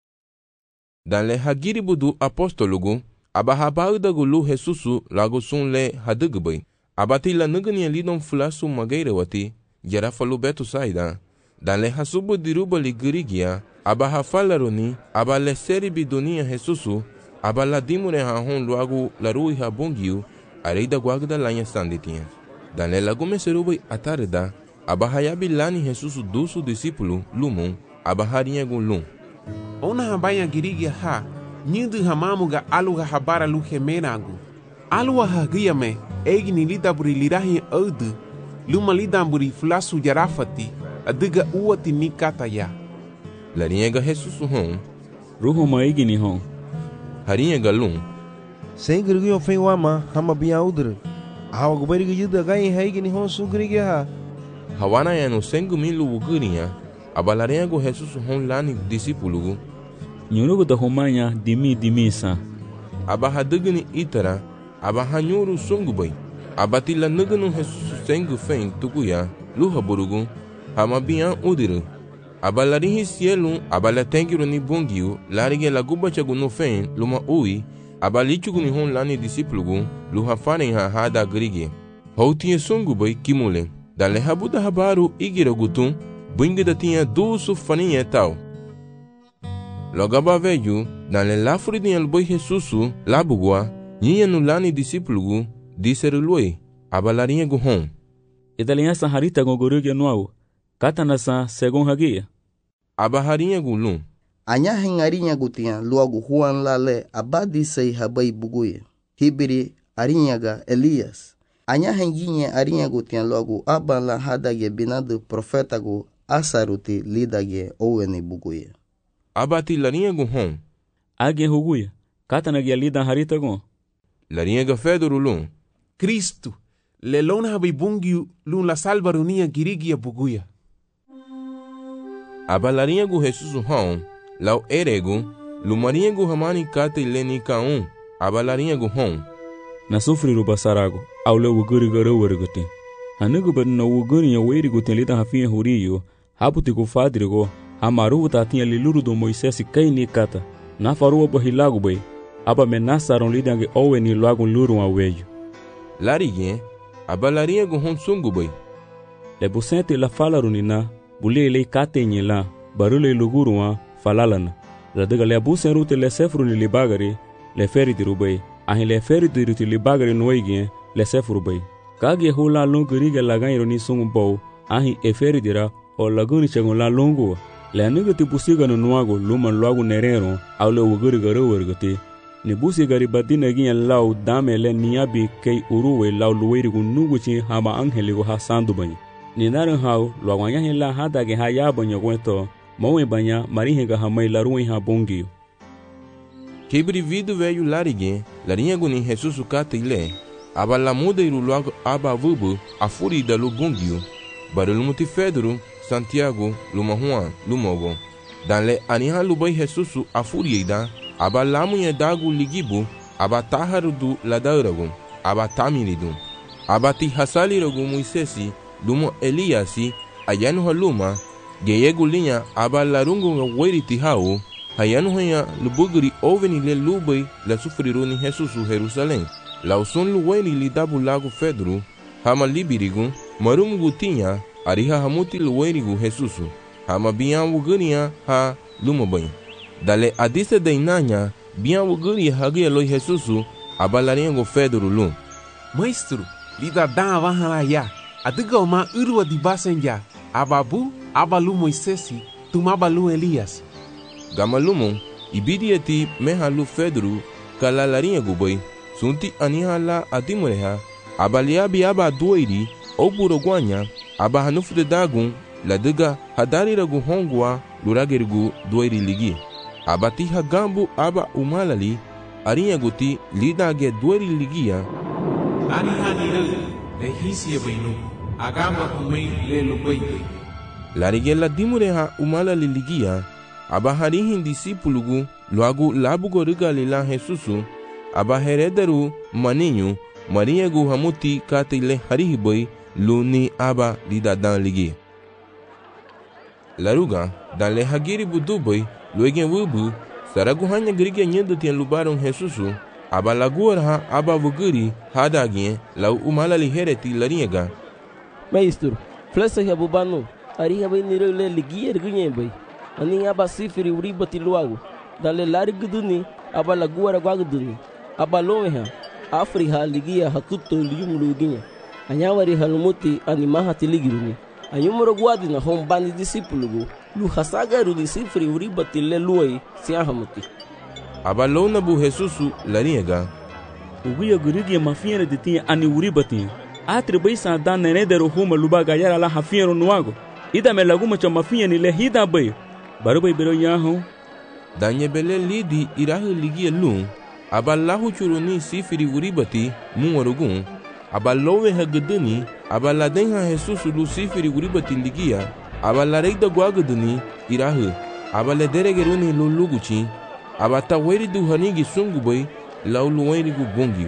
Dan le hagiri budu apostolugu, abahabau da gulu Jesusu lago sun le hadugbai. Abati la nugani lidon fulasu magaire wati, jarafalu betu saida. Dan le hasubu diruba ligirigia, abahafalaroni, abale seri bidunia Jesusu, abala dimure hahon luagu larui habungiu, areida guagda lanha sanditinha. Dan le lagume serubai atarda, abahayabi lani Jesusu dusu discípulo, lumum, abaharinha gun lum. Ona habaya girigia ha, nyindu hamamuga aluga habara lu hemenagu. Alua hagia me, egni lidaburi lirahi audu, luma lidamburi fulasu jarafati, adiga uati nikata ya. Larinha Jesusu hon. Ruhu maigini hon. Harinha galum. Sem grigio fei wama, hama bia udre. Hawa gubari gida gai haigini hon su grigia ha. Hawana ya no sengu milu ugurinha, abalarinha go Jesusu hon lani discípulo. Nyurugu da homanya dimi dimi sa. Abahadugni itara, abahanyuru sungubai. Abatila nugunu Jesusu sengu fein tukuya, luha burugu, hama bia udre. Abalarinhi cielo, abalatengiru ni bungiu, larige laguba chaguno fen, luma ui, abalichugu ni hon lani discípulo, luha faren ha hada grige. Houtinha sungu bai kimule, dale habuda habaru igira gutum, bingida tinha dusu faninha tal. Logaba veju, dale lafuri dinha luboi Jesusu, labugua, ninha no lani discípulo, disseru lui, abalarinha guhon. Idalinha saharita gogorugia nuau. Kata nasa segon hagia. Abaharinha gulum. Anya hengarinya gutia luagu huan lale abadi sei habai buguye. Hibiri arinyaga Elias. Anya henginye arinya gutia luagu aban la hadage binadu profetagu asaruti lidage oweni buguye. Abati larinha guhon. Age huguye. Kata nagia lida harita gon. Larinha gafeduru lum. Cristo. Lelona habai bungiu lum la salvarunia girigia buguya. Abalarinha gu Jesusu hon, lau eregu, lumarinha gu hamani kate leni kaun, abalarinha gu hon. Na sufri ruba sarago, au le wuguri gara wariguti. Hanugu bad na wuguri ya wairiguti lida hafinha huriyo, haputi ku fadrigo, hamaru tatinha liluru do Moisés kai ni kata. Na faruwa bahilago bay, aba menasaron lidange owe ni lagun luru aweyo. Larige, abalarinha gu hon sungu bay. Le busente la falarunina, bule le katenye la barule luguruwa falalana radaga le busen rute le sefru ni libagari le feri dirubay ahin le feri diruti libagari noige le sefru bay kage hula longriga lagairo ni sungbo ahin e feri dira o laguni chagon la longo le nugati busiga no nuago luma luago nerero au le wuguri garo wergati ni busigari badina ginya law dame le niabi kei uruwe law luweri gunuguchi hama angheligo ha sandu bany ni naran hau luagwanya hela hadage ha ya banyo kwento mawe banya marihenga hamai laruin ha bongi Kebri vidu veio larige larinha guni Jesusu kata ile abala muda iru luago aba vubu afuri da lubungio barulu mutifedru Santiago luma Juan lumogo danle aniha lubai Jesusu afuri ida abala munye dagu ligibu abataharu du ladauragu abatamiridu abati hasali rogu Moisesi lumo Eliasi ayanu haluma geyegu linha abalarungu weriti hau hayanu haya lubugri oveni le lubay la sufriruni Jesusu Jerusalém. Lau son luweni li dabu lagu Fedru, hama libirigu, marumugu tinha, ariha hamuti luwenigu Jesusu, hama biyan wugania ha lumabay. Dale adise dainanya, biyan wuguri hagia loi Jesusu, abalaringo Fedru lum. Maestro, lida dan wahanaya, adiga oma urwa di basenja, ababu, abalu Moisesi, tumabalu Elias. Gamalumu, ibidieti mehalu Fedru, kalalaringo boy, sunti anihala adimureha, abaliabi aba duiri, oburogwanya, aba hanufde dagun, ladiga hadariragu hongwa, luragerigu duiri ligi. Abati hagambu aba umalali, arinyaguti lidage duiri ligia. Ani hanire, le hisia bainu, agamba kumei le lubaiti. Larigela dimureha umalali ligia, aba harihin disipulugu, luagu labugo rigalila Jesusu, aba herederu maninyu, mariegu hamuti katile harihiboy, luni aba lidadan ligi. Laruga, dan le hagiri buduboy, luegen wubu, saragu hanya gerige nyendo tien lubaron Jesusu, aba laguarha aba vuguri hadagien, lau umalali hereti lariega. Maestro, flesa ya bubano, ariha bay nirele ligia ergunye bay, ani aba sifiri uribati luagu, dan le lari guduni, aba laguara guaguduni. Abalomeha, Afriha ligia hakuto liyumuluginya. Anyawari halumuti animaha tiligiruni. Anyumuro guadi na hombani disipulugu. Lu hasagaru disifri uribati le luai siahamuti. Abalona bu Jesusu lariega. Uguya gurigia mafiere de tia ani uribati. Atri baisa dan nenedero huma lubaga yara la hafiero nuago. Ida me laguma cha mafia ni le hida bay. Barubay bero yaho. Danye bele lidi irahu ligia lung. Aballahu churuni sifiri uribati muwarugun, abalowe hagedeni, abaladenha Jesusu lu sifiri uribati ligia, abalareida guagedeni irahu, abalederegeruni luluguchi, abataweri du hanigi sunguboy, lauluweri gu bongi.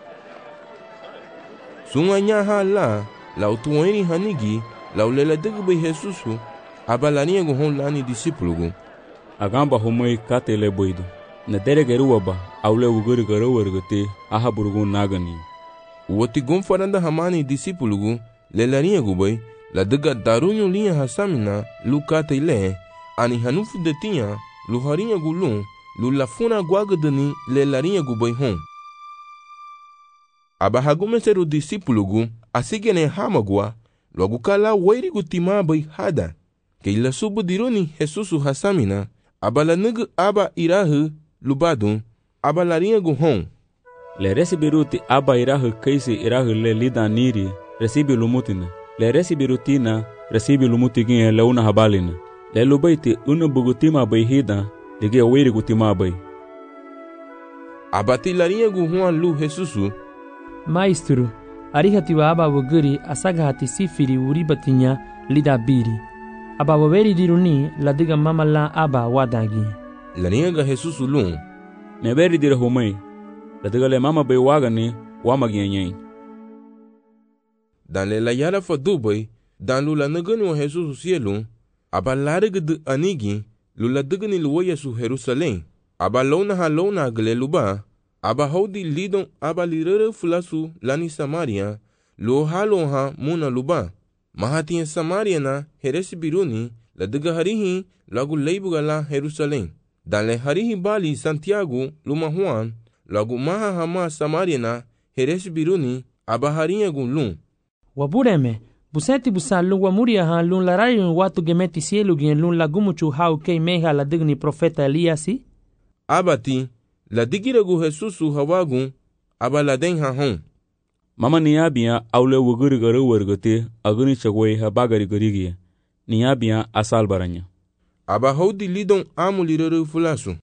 Sunganya hala, lautuweri hanigi, lauleladegubay Jesusu, abalania guhon lani disipulugu. Agamba homoi katele boido. Na deregeru aba aule uguri garo wergate aha burgun nagani woti gomfaranda hamani disipulugu lelania gubay la daga darunyo liya hasamina lukate ile ani hanufu detia luharinya gulun lulafuna guagadani lelania gubay hon aba hagumeseru disipulugu asigene hamagwa logukala wairi gutima bay hada ke ila subu dironi Jesusu hasamina aba la nug aba irahu lubadun aba larinha guhon le resibiruti aba irahu kaisi irahu le lida niri resibi lumutina le resibirutina resibi lumutigin le una habalina le lubaiti una bugutima bayhida dige wiri gutima bay abati larinha guhon lu Jesusu Maestro, arihati wa aba wuguri asaga hati sifiri uribatinya lida biri aba waweri diruni ladiga mama la aba wadagi laringa Jesusu lum ne beri dire homai ladiga le mama bay wagani wamagianyai dan le la yara fa dubai dan lula nagani wa Jesusu cielo aba larga de anigi lula digani luwa Yesu Jerusalém aba lona ha lona gle luba aba hodi lidon aba lirere fulasu lani Samaria lo halo ha muna luba mahati Samaria na heresi biruni ladiga harihi lagu leibuga la Jerusalém dan le harihi bali Santiago luma Juan lagu maha hama Samaria na heresi biruni aba harinha gunlum wabureme buseti busalun wa muria ha lun larayun watu gemeti cielo gen lun lagumuchu hau kei meha la digni profeta Eliasi abati la digiragu Jesusu hawagun aba la den ha hon mama niabia aule wuguri garu wergote aguni chagwe ha bagari garigia niabia asal baranya aba hodi lidon amulirere fulasu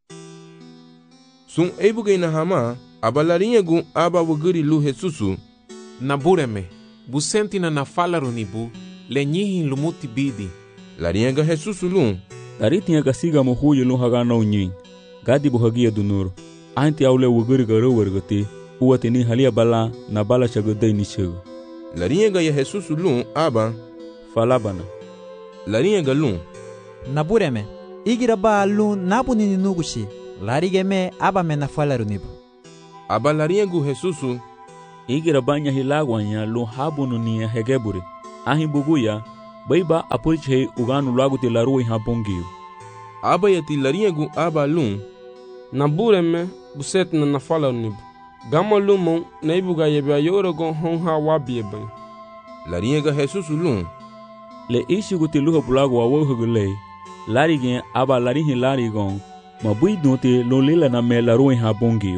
sun ebuge na hama aba larinha gun aba wuguri lu Jesusu na bureme busenti na nafala runibu le nyihi lumuti bidi larinha ga Jesusu lum taritinha gasiga mohuye lu haga na unyin gadi buhagia dunuro anti aule wuguri garu wergote uwati ni halia bala na bala chagodai ni chego larinha ga ya Jesusu lum aba falabana larinha ga lum na bureme igira ba lu nabu ni nugushi larige me aba me na falaru nibu aba lariengu Jesusu igira banya hilagwanya lu habunu ni hegebure ahi buguya baiba apurche uganu lagu te laru ha pongiu aba yati lariengu aba lu na bureme buset na na falaru nibu gama lumo na ibuga yebya yorogon hon ha wabiebe larienga Jesusu lu le ishigu te luho bulago wa wohugule larige aba larihi larigon mabui dote lo lela na me laru ha pongiu.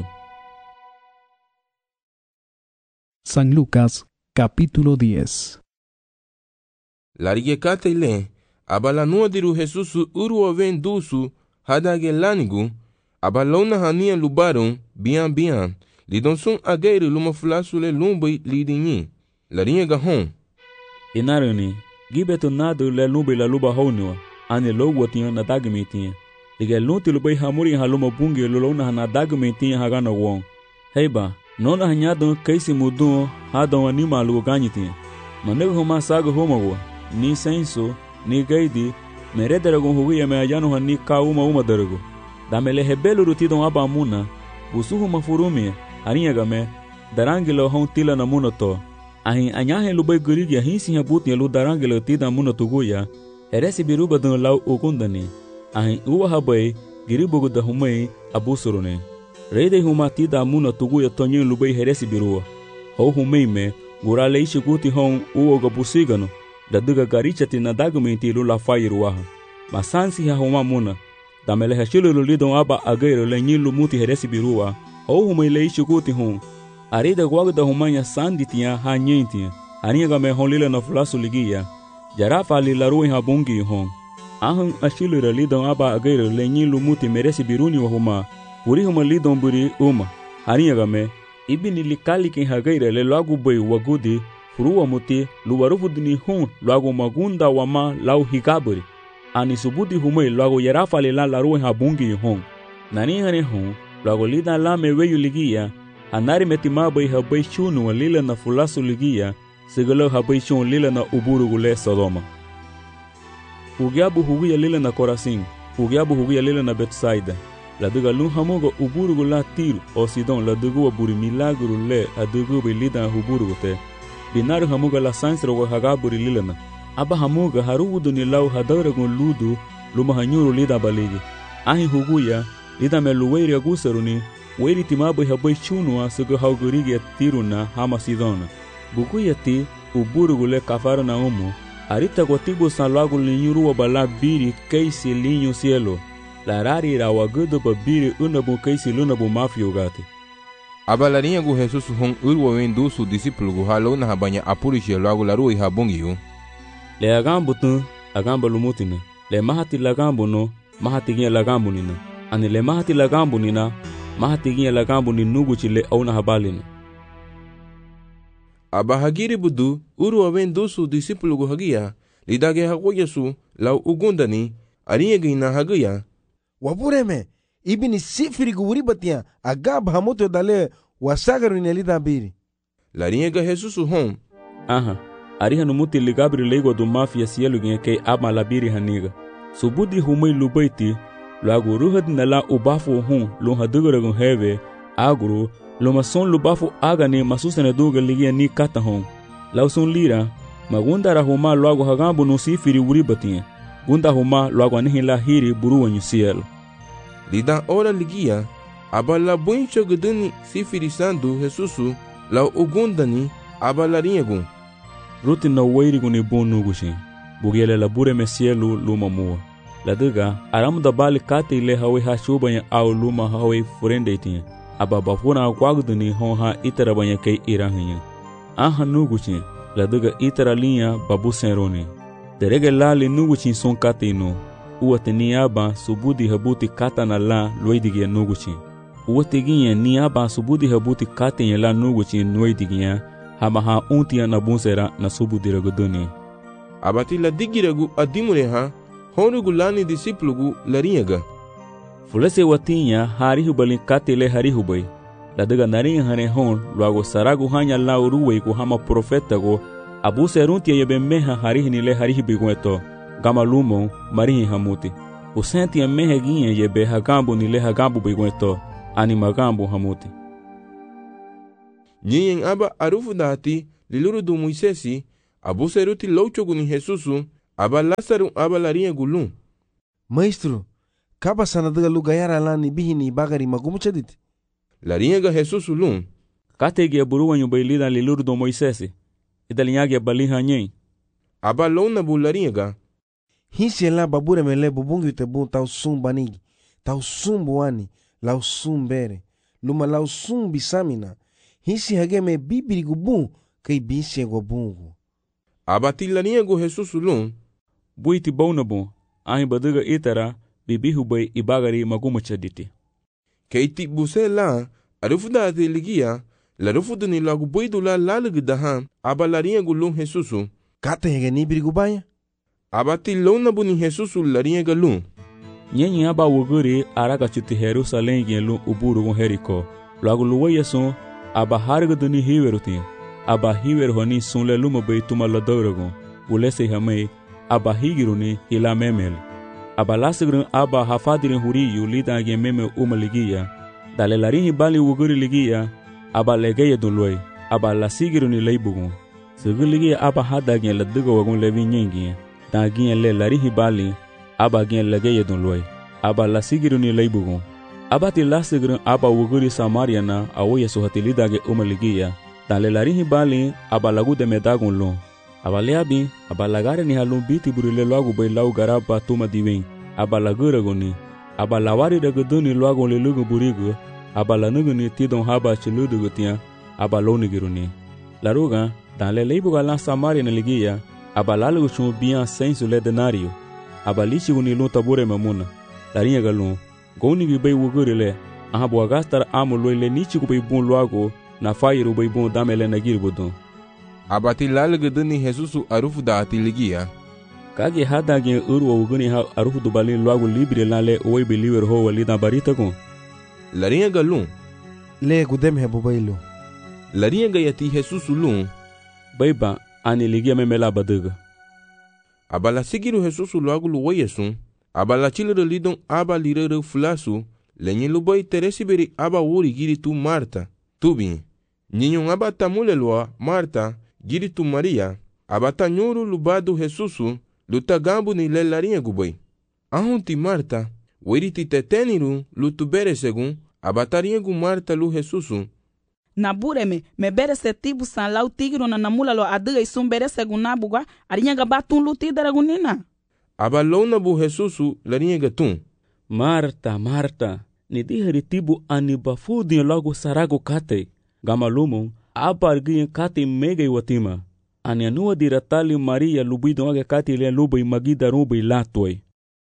San Lucas, capítulo diez. Larige katele, abala nuadiru Jesusu uru ven dusu, hadage lanigu, abalona hania lubarum, bian bian, lidonsun ageiru lumaflasule lumbai lidinyi. Larige gahon. Inaruni, gibetu nadu le lumbai la luba honua, ane logo tiyan na dagmetiyan. Lige lunti lubai hamuri haluma bungi lulona na dagmetiyan hagana wong. Heiba, nona hanyadon kaisi mudun hadon anima lugo ganyitin manego homa sago homago ni senso ni gaidi merederagon huguya me ayano hani ka uma uma darago damele hebelu rutidon aba muna busuhu mafurumi harinha game darangilo hon tila na muna to ahin anyahe lubai gurigi hinsi habuti lu darangilo tida muna tuguya eresi biruba don lau ukundani ahin uwa habai giribugo da humai abusurune Reide huma tida muna tuguya tonyin lubai heresi birua. Hau humeime, gurale ishi kuti hon uoga busigano, da duga garichati na dagumenti lula fairuaha. Masansi ha huma muna, da mele hashilu lulidon aba agairo le nyilu muti heresi birua. Hau humeile ishi kuti hon. Arida guagda humanya sanditia ha nyentia. Aniga me hon lila na fulasu ligia. Jarafa li larui ha bungi hon. Ahun ashilu lulidon aba agairo le nyilu muti meresi biruni wa huma. Uri huma lidon buri uma harinha game ibini likali ken hagaira le logo boi wagudi furuwa muti luwarufu dini hun logo magunda wama lau hikaburi ani subudi humai logo yarafa le la laruwe habungi hun nani hane hun logo lida la me weyu ligia anari metima bai habai shunu lila na fulasu ligia sigalo habai shun lila na uburu gule Sodoma hugiabu hugia lila na Korasin hugiabu hugia lila na Betsaida la duga lun hamoga uburugu la tiru o sidon la dugu wa buri milagru le a dugu bi lida huburugu te binaru hamoga la sansro wa hagaburi lilana aba hamoga harudu ni lau hadaragun ludu luma hanyuru lida baligi ahi huguya lida me luweiri agusaruni weiri timabu habai chunua sugu haugurigi tiru na hama sidona bukuya ti uburugu le kafara na umu arita kwa tibu san lagu linyuru wa bala biri keisi linyu cielo la rari ra wagudo pa biri unabu kaisi lunabu mafio gati. Abalarinha gu Jesus hon urwa wendu su discípulo gu halo na habanya apurishi lagu laru iha bungiyu. Le agambu tu agamba lumutina. Le mahati lagambu no mahati gia lagambu nina. Ani le mahati lagambu nina mahati gia lagambu ni nugu chile au na habalina. Abahagiri budu urwa wendu su discípulo gu hagia lidage hagoya su lau ugundani arinha gina hagia Wabureme, ibini sifiri guri batia, agab hamoto dale wasagaru ni alida biri. Larinha Jesusu hon. Aha, ariha numuti ligabri lego do mafia cielo gen ke ama labiri haniga. Subudi humai lubaiti, lagu ruhad nala ubafu hon, lo hadugaragun heve, agro, lo mason lubafu agane masusana duga ligia ni kata hon. Lauson lira, magundara huma lagu hagambu no sifiri guri batia. Gunda huma logo anihila hiri buruwa nyusielo. Lida ora ligia, abala buincho guduni sifiri sandu Jesusu la ugundani abala rinyagun. Ruti na wairi guni bonu gushi. Bugiele la bure mesielu luma mua. La duga, aramu da bali kate ile hawe ha shubanya au luma hawe furende itinye. Aba bafuna kwaguduni hon ha itara banya kei irahinya. Aha nuguchi, la duga itara linya babu senroni. Derege la li nuguchi son kate ino. Uwate ni aba subudi habuti kata na la loidigia nuguchi. Uwate ginye ni aba subudi habuti kate nye la nuguchi noidigia. Hama ha untia na bunsera na subudi ragodoni. Abati la digiragu adimure ha. Honugu lani disiplugu larinyaga. Fulese watinya harihu balin kate le harihu bay. La daga narin hane hon luago saragu hanya la uruwe ku hama profeta go. Abu seruntia yebe meha harihi ni le harihi bigueto. Gama lumo marihi hamuti. usenti a mehe ginye ye be hagambu ni le hagambu beigwento ani magambu hamuti. Nyiyen aba arufu dati liluru du Moisesi abu seruti louchogu ni Jesusu aba Lasaru aba larinha gulum. Maestro, kaba sanadaga lu gayara lani bihini bagari magumu chadit. Larinha ga Jesusu lum. Katege buruwanyu bailida liluru du Moisesi. Idalinyage baliha nyen. Aba lona bu larinha ga. Hinsi la babure mele bubungi tebu tau sum banigi. Tau sum buani. Lau sum bere. Luma lau sum bisamina. Hinsi hage me bibiri gubun. Kei binsi ego bungu. Aba ti larinha go Jesusu lum. Buiti bauna bun. Ahi badaga itara bibihu bay ibagari magumu chaditi. Kei ti buse la arufu da ate ligia la rufu duni lagu boidu la lalag daha aba larinha go lum Jesusu. Kata hege ni biri gubaya? Aba ti lona buni Jesusu larinha ga lum. Nyenyi aba wuguri araga chuti Jerusalém gen lum uburu gon Jericó. Lagu luwa yeson aba harga duni hiwerutin. Aba hiwer honi sunle luma bay tuma la dauragon. Ulese hamay aba higiruni ila memel. Aba lasigrin aba hafadirin huriyu lida gen meme umaligia. Dale larinhi bali wuguri ligia aba legeye dunloy. Aba lasigiruni leibugon. Sigiligia aba hada gen ladiga wagon levi nyengi. Da gen le larinhi bali aba gen legeye dunloy. Aba lasigiruni leibugon. Aba ti lasigrin aba wuguri Samariana awoye suhatilida gen umaligia. Dale larinhi bali aba lagu de medagon lon. Aba leabi aba lagare ni halun biti burile loagu bay lau garaba tuma diwen. Aba lagura goni. Aba lawari dagaduni loagu le lugu burigu. Aba lanuguni tidon haba chiludu gutia. Aba lonigiruni. Laruga dale leibu galan Samaria na ligia. Aba lalugu chun bian sensu le denario. Aba lichi guni lun tabure mamuna. Larinha galun. Goni gi bay wugurile. Aha bo agastar amu loile nichi ku bay bun loagu. Na fairu bay bun damele na girbudun. Aba ti lalag duni Jesusu arufu da ati ligia. Kage hada gen urwa uguni ha arufu du balin loagu libre lale oi beliver ho walida barita kon. Larinha ga lum. Le gudem he bubailu. Larinha ga yati Jesusu lum. Baiba ani ligia memela badaga. Aba la sigiru Jesusu loagu luwa yesun. Aba la chilere lidon aba lirere fulasu. Lenye lubai teresi beri aba wuri giri tu Marta. Tubi. Ninyon aba tamule loa Marta. Giri tu Maria. Aba ta nyuru lubadu Jesusu. Luta gambu ni le larinha gubai. Ahun ti Marta. Wiri ti teteniru lutu bere segun. Aba tarinha gu Marta lu Jesusu. Na bureme me bere se tibu san lau tigro na namula lo adiga isum bere segun na bugwa. Arinha gabatun luti daragunina. Aba lona bu Jesusu larinha gatun. Marta, Marta. Ni dihari tibu anibafudin logo sarago kate. Gamalumon. Aba argin kate mega iwatima. Ani anua diratali Maria lubido age kate le lubai magida rubai latoi.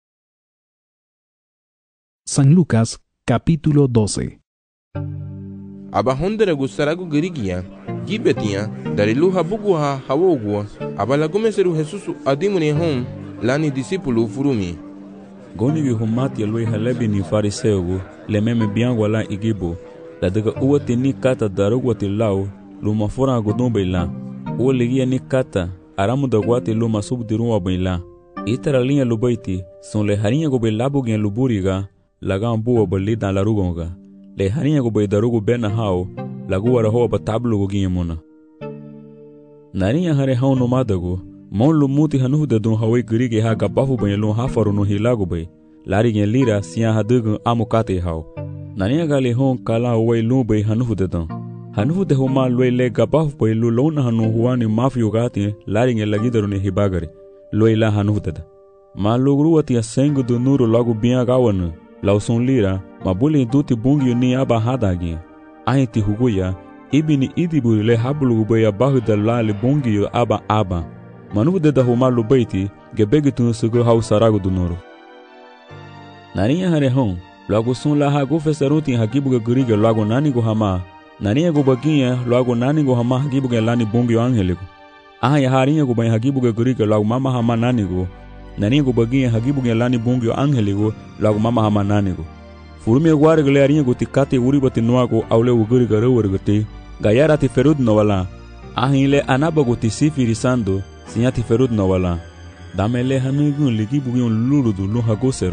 San Lucas, capítulo doce. Aba hondere gustaragu girigia, gibetia, dariluha buguha hawogua, aba lagomeseru Jesusu adimuni hom, lani disipulu furumi. Goni vi humati aloi halebi ni fariseugu, le meme biangwa la igibu, la daga uwati ni kata darugwati lau, luma fura agudumbe la, uwa ligia ni kata, aramu dagwati luma subdirunwa baila. Itara linha lubaiti, son le harinha gobe labu gen luburiga, laga ambuwa bali dan larugonga. Le harinha gobe darugu bena hao, lagu wara hoa batablu goginye muna. Narinha hare hao nomadago, mon lumuti hanuhu de dun hawe girige ha gabafu banye lun hafaru no hilago bay. Lari gen lira siya hadugun amukate hao. Narinha gali hon kala uwe lun bay hanuhu de dun. Hanuhu de homa lwe le gabafu bay lu luna hanu huwani mafi ugati lari gen lagidaru ne hibagari. Lwe la hanuhu de da. Ma lugru wati ya sengu du nuru lagu biya gawanu. Lauson lira, mabuli duti bungi ni aba hadagi. Ahiti huguya, ibini idiburi le habulu baya bahuda lali bungi yo aba aba. Manu de da huma lubaiti, gebegi tunu sugu hau saragu du nuru. Nariya hare hon, lagu sun la hagu fesaruti hagibuga guriga lagu nani go hama. Nariya go bagiya lagu nani go hama hagibuga lani bungi yo angeligo. Aha ya hariya go baya hagibuga guriga lagu mama hama nani go. Nani go bagiya hagibuga lani bungi yo angeligo lagu mama hama nani go. Furumi gware gale arinha go tikate uribati nuago aule uguri garawar gate. Gayara ti ferud no wala. Ahile anaba go ti sifiri sando. Sinya ti ferud no wala. Damele hanugun ligi bugi on luludu lu hagosero.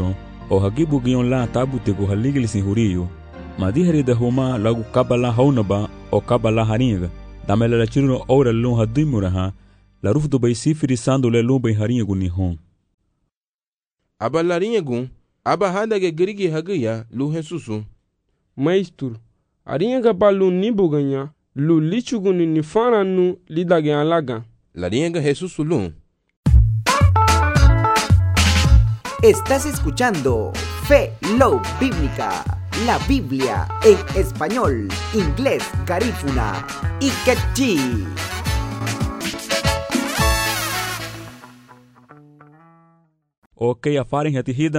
o hagibu gion la tabu te go haligil sin huriyo madihari de huma lagu kabala haunaba o kabala haringa damela la chiruno ora lun hadimura ha la ruf do bay sifiri sando le lun bay haringa gun nihon aba larinha gun aba hada ge grigi hagiya lu hensusu maistur arinha ga balu nibu ganha lu lichugun ni fara nu lidage alaga larinha ga Jesús lun. Estás escuchando Fe Love Bíblica, la Biblia en español, inglés, garífuna y quechí. Okay, a farin hatihida